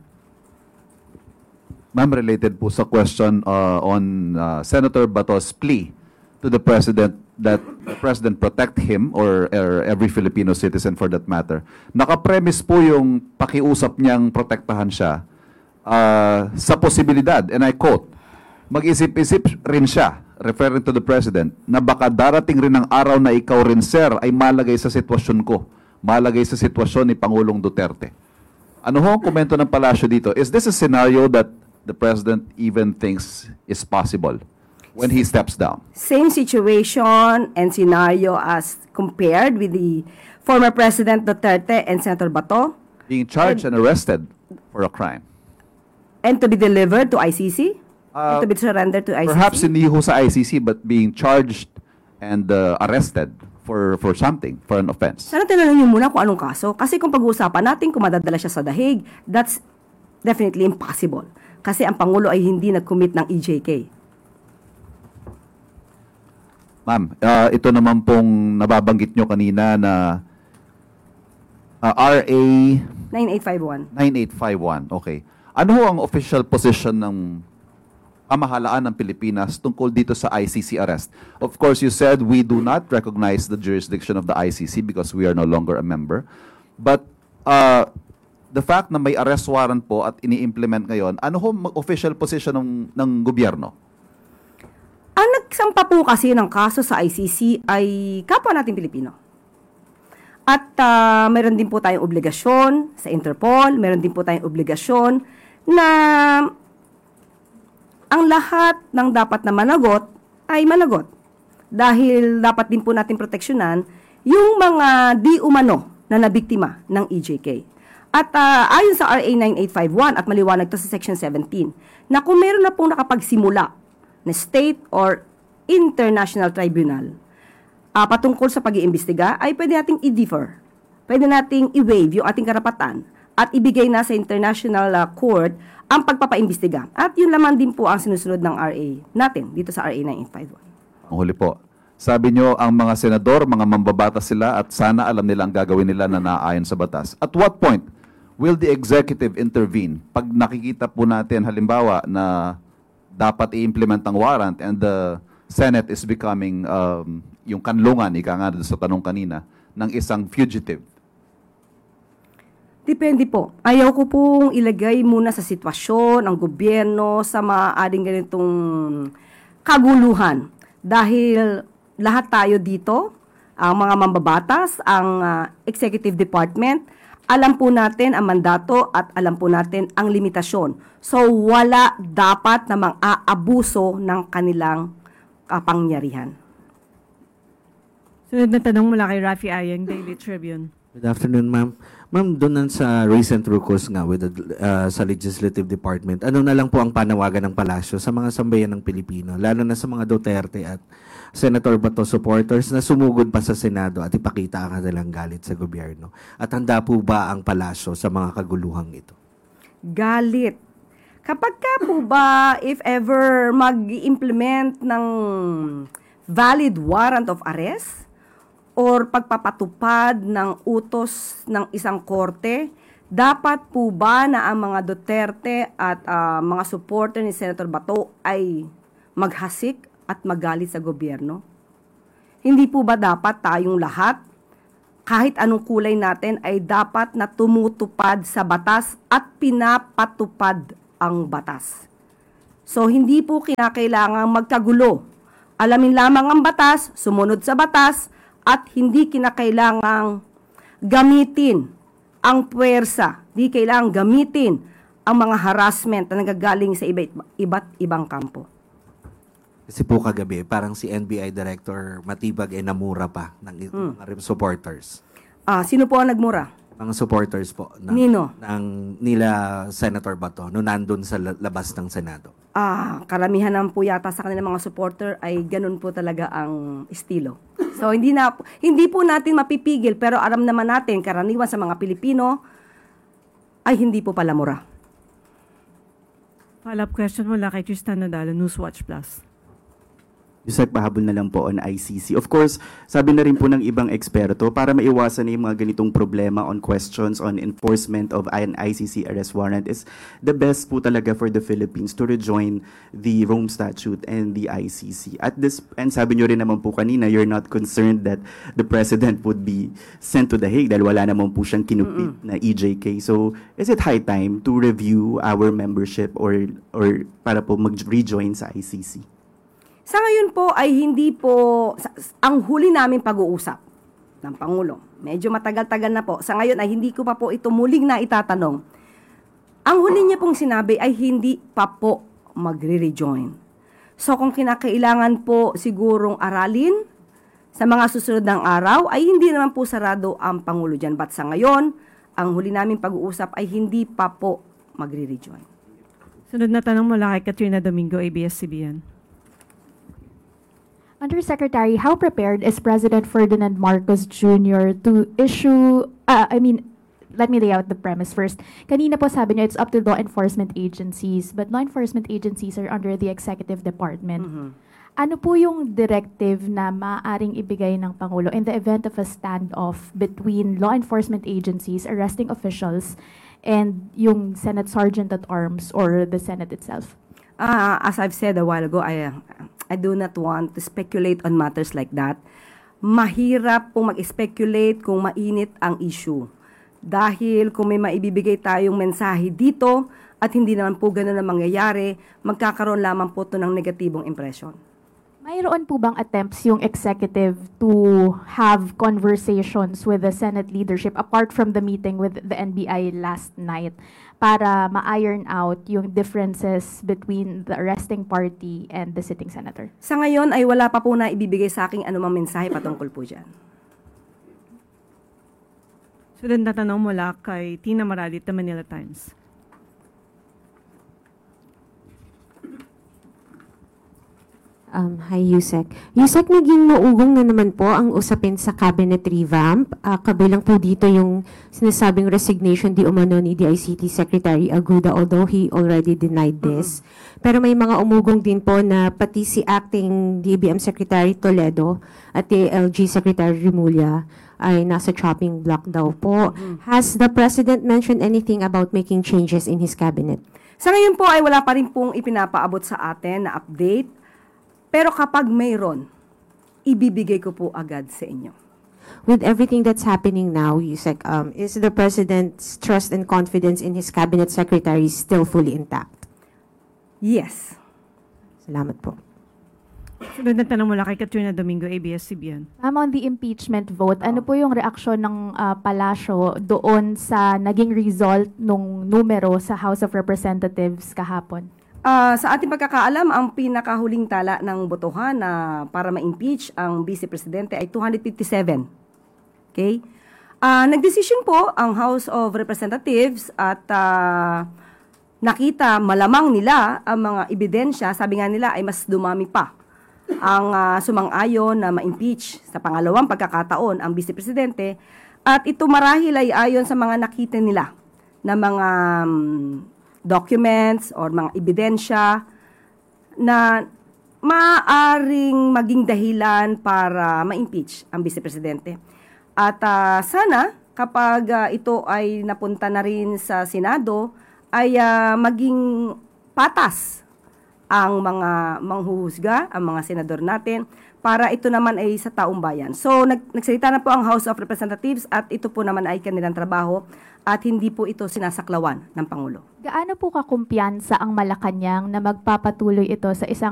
Ma'am, related po sa question uh, on uh, Senator Bato's plea to the President that the President protect him or, or every Filipino citizen for that matter. Nakapremise po yung pakiusap niyang protektahan siya uh, sa posibilidad, and I quote, mag-isip-isip rin siya, referring to the President, na baka darating rin ang araw na ikaw rin, sir, ay malagay sa sitwasyon ko, malagay sa sitwasyon ni Pangulong Duterte. Ano ho ang komento ng palasyo dito? Is this a scenario that the President even thinks is possible when he steps down? Same situation and scenario as compared with the former President Duterte and Senator Bato. Being charged and, and arrested for a crime. And to be delivered to I C C? Uh, to be surrendered to I C C? Perhaps hindi ho sa I C C but being charged and uh, arrested for for something, for an offense. Sana tinanong niyo muna kung anong kaso. Kasi kung pag-uusapan natin kung madadala siya sa dahig, that's definitely impossible. Kasi ang Pangulo ay hindi nag-commit ng E J K. Ma'am, uh, ito naman pong nababanggit nyo kanina na uh, R A nine eight five one. nine eight five one, okay. Ano ho ang official position ng pamahalaan ng Pilipinas tungkol dito sa I C C arrest? Of course, you said we do not recognize the jurisdiction of the I C C because we are no longer a member. But uh, the fact na may arrest warrant po at ini-implement ngayon, ano ho official position ng, ng gobyerno? Ang nagsampa po kasi ng kaso sa I C C ay kapwa natin Pilipino. At uh, meron din po tayong obligasyon sa Interpol, meron din po tayong obligasyon na ang lahat ng dapat na managot ay managot. Dahil dapat din po natin proteksyonan yung mga di umano na nabiktima ng E J K. At uh, ayon sa R A nine eight five one at maliwanag to sa Section seventeen, na kung meron na pong nakapagsimula na state or international tribunal uh, patungkol sa pag-iimbestiga, ay pwede nating i-defer. Pwede nating i-waive yung ating karapatan at ibigay na sa international uh, court ang pagpapaimbestiga. At yun lamang din po ang sinusunod ng R A natin dito sa R A nine eight five one. Ang huli po, sabi nyo ang mga senador, mga mambabatas sila at sana alam nila ang gagawin nila na naayon sa batas. At what point will the executive intervene? Pag nakikita po natin halimbawa na dapat i-implement ang warrant and the Senate is becoming um, yung kanlungan, ika nga sa tanong kanina, ng isang fugitive. Depende po. Ayaw ko pong ilagay muna sa sitwasyon ang gobyerno sa maaaring ganitong kaguluhan. Dahil lahat tayo dito, ang mga mambabatas, ang uh, executive department, alam po natin ang mandato at alam po natin ang limitasyon. So wala dapat namang aabuso ng kanilang kapangyarihan. Sunod na tanong mula kay Rafi Ayeng, Daily Tribune. Good afternoon, ma'am. Ma'am, doon sa recent rukos nga with the, uh, sa Legislative Department, ano na lang po ang panawagan ng palasyo sa mga sambayan ng Pilipino, lalo na sa mga Duterte at Senator Bato supporters na sumugod pa sa Senado at ipakita ang kanilang galit sa gobyerno? At handa po ba ang palasyo sa mga kaguluhang ito? Galit. Kapag ka po ba, if ever mag-implement ng valid warrant of arrest or pagpapatupad ng utos ng isang korte, dapat po ba na ang mga Duterte at uh, mga supporter ni Senator Bato ay maghasik at magalit sa gobyerno? Hindi po ba dapat tayong lahat, kahit anong kulay natin, ay dapat na tumutupad sa batas at pinapatupad ang batas? So, hindi po kinakailangang magkagulo. Alamin lamang ang batas, sumunod sa batas, at hindi kinakailangang gamitin ang puwersa, hindi kailangang gamitin ang mga harassment na nagagaling sa iba, iba't ibang kampo. Kasi po kagabi, parang si N B I Director Matibag ay namura pa ng Hmm. mga supporters. Ah, sino po ang nagmura? Mga supporters po ng, Nino? ng nila Senator Bato no nandun sa la- labas ng Senado. Ah, karamihan naman po yata sa kanilang mga supporter ay ganun po talaga ang estilo. So hindi na hindi po natin mapipigil, pero alam naman natin karaniwan sa mga Pilipino ay hindi po pala mura. Follow-up question mula kay Tristan Nadal, Newswatch Plus. Yusek, pahabol na lang po on I C C. Of course, sabi na rin po ng ibang eksperto, para maiwasan na yung mga ganitong problema on questions on enforcement of an I C C arrest warrant, is the best po talaga for the Philippines to rejoin the Rome Statute and the I C C. At this, and sabi nyo rin naman po kanina, you're not concerned that the President would be sent to The Hague dahil wala naman po siyang kinupit na E J K. So, is it high time to review our membership or or para po mag-rejoin sa I C C? Sa ngayon po ay hindi po, sa- ang huli namin pag-uusap ng Pangulo, medyo matagal-tagal na po. Sa ngayon ay hindi ko pa po ito muling na itatanong. Ang huli niya pong sinabi ay hindi pa po magre-rejoin. So kung kinakailangan po sigurong aralin sa mga susunod ng araw, ay hindi naman po sarado ang Pangulo dyan. But sa ngayon, ang huli namin pag-uusap ay hindi pa po magre-rejoin. Sunod na tanong mula kay Katrina Domingo, A B S C B N. Undersecretary, how prepared is President Ferdinand Marcos Junior to issue, uh, I mean, let me lay out the premise first. Kanina po sabi niyo, it's up to law enforcement agencies, but law enforcement agencies are under the executive department. Ano po yung directive na maaaring ibigay ng Pangulo in the event of a standoff between law enforcement agencies, arresting officials, and yung Senate Sergeant at Arms or the Senate itself? Ah, as I've said a while ago, I, I do not want to speculate on matters like that. Mahirap pong mag-speculate kung mainit ang issue. Dahil kung may maibibigay tayong mensahe dito at hindi naman po ganun ang mangyayari, magkakaroon lamang po ito ng negatibong impression. Mayroon po bang attempts yung executive to have conversations with the Senate leadership apart from the meeting with the N B I last night para ma-iron out yung differences between the arresting party and the sitting senator? Sa ngayon ay wala pa po na ibibigay sa aking anumang mensahe patungkol po dyan. Sunod na tanong mula kay Tina Maralit, The Manila Times. Um, hi, Yusek. Yusek, naging maugong na naman po ang usapin sa cabinet revamp. Uh, kabilang po dito yung sinasabing resignation di umano ni D I C T Secretary Aguda, although he already denied this. Pero may mga umugong din po na pati si acting D B M Secretary Toledo at D L G Secretary Remulla ay nasa chopping block daw po. Has the President mentioned anything about making changes in his cabinet? Sa ngayon po ay wala pa rin pong ipinapaabot sa atin na update. Pero kapag mayroon, ibibigay ko po agad sa inyo. With everything that's happening now, Yusek, um, is the President's trust and confidence in his cabinet secretaries still fully intact? Yes. Salamat po. Sunod na tanong mula kay Katrina Domingo, A B S C B N. Ma'am, on the impeachment vote, ano po yung reaksyon ng uh, palasyo doon sa naging result nung numero sa House of Representatives kahapon? Ah, sa ating pagkakaalam, ang pinakahuling tala ng botohan na para ma-impeach ang Vice Presidente ay two hundred fifty-seven. Okay? Ah, nagdesisyon po ang House of Representatives at ah, nakita malamang nila ang mga ebidensya, sabi nga nila ay mas dumami pa ang ah, sumang-ayon na ma-impeach sa pangalawang pagkakataon ang Vice Presidente, at ito marahil ay ayon sa mga nakita nila na mga um, documents or mga ebidensya na maaaring maging dahilan para ma-impeach ang Vice Presidente. At uh, sana kapag uh, ito ay napunta na rin sa Senado ay uh, maging patas ang mga manghuhusga, ang mga senador natin, para ito naman ay sa taong bayan. So, nag nagsalita na po ang House of Representatives at ito po naman ay kanilang trabaho at hindi po ito sinasaklawan ng Pangulo. Gaano po kakumpiyansa ang Malacanang na magpapatuloy ito sa isang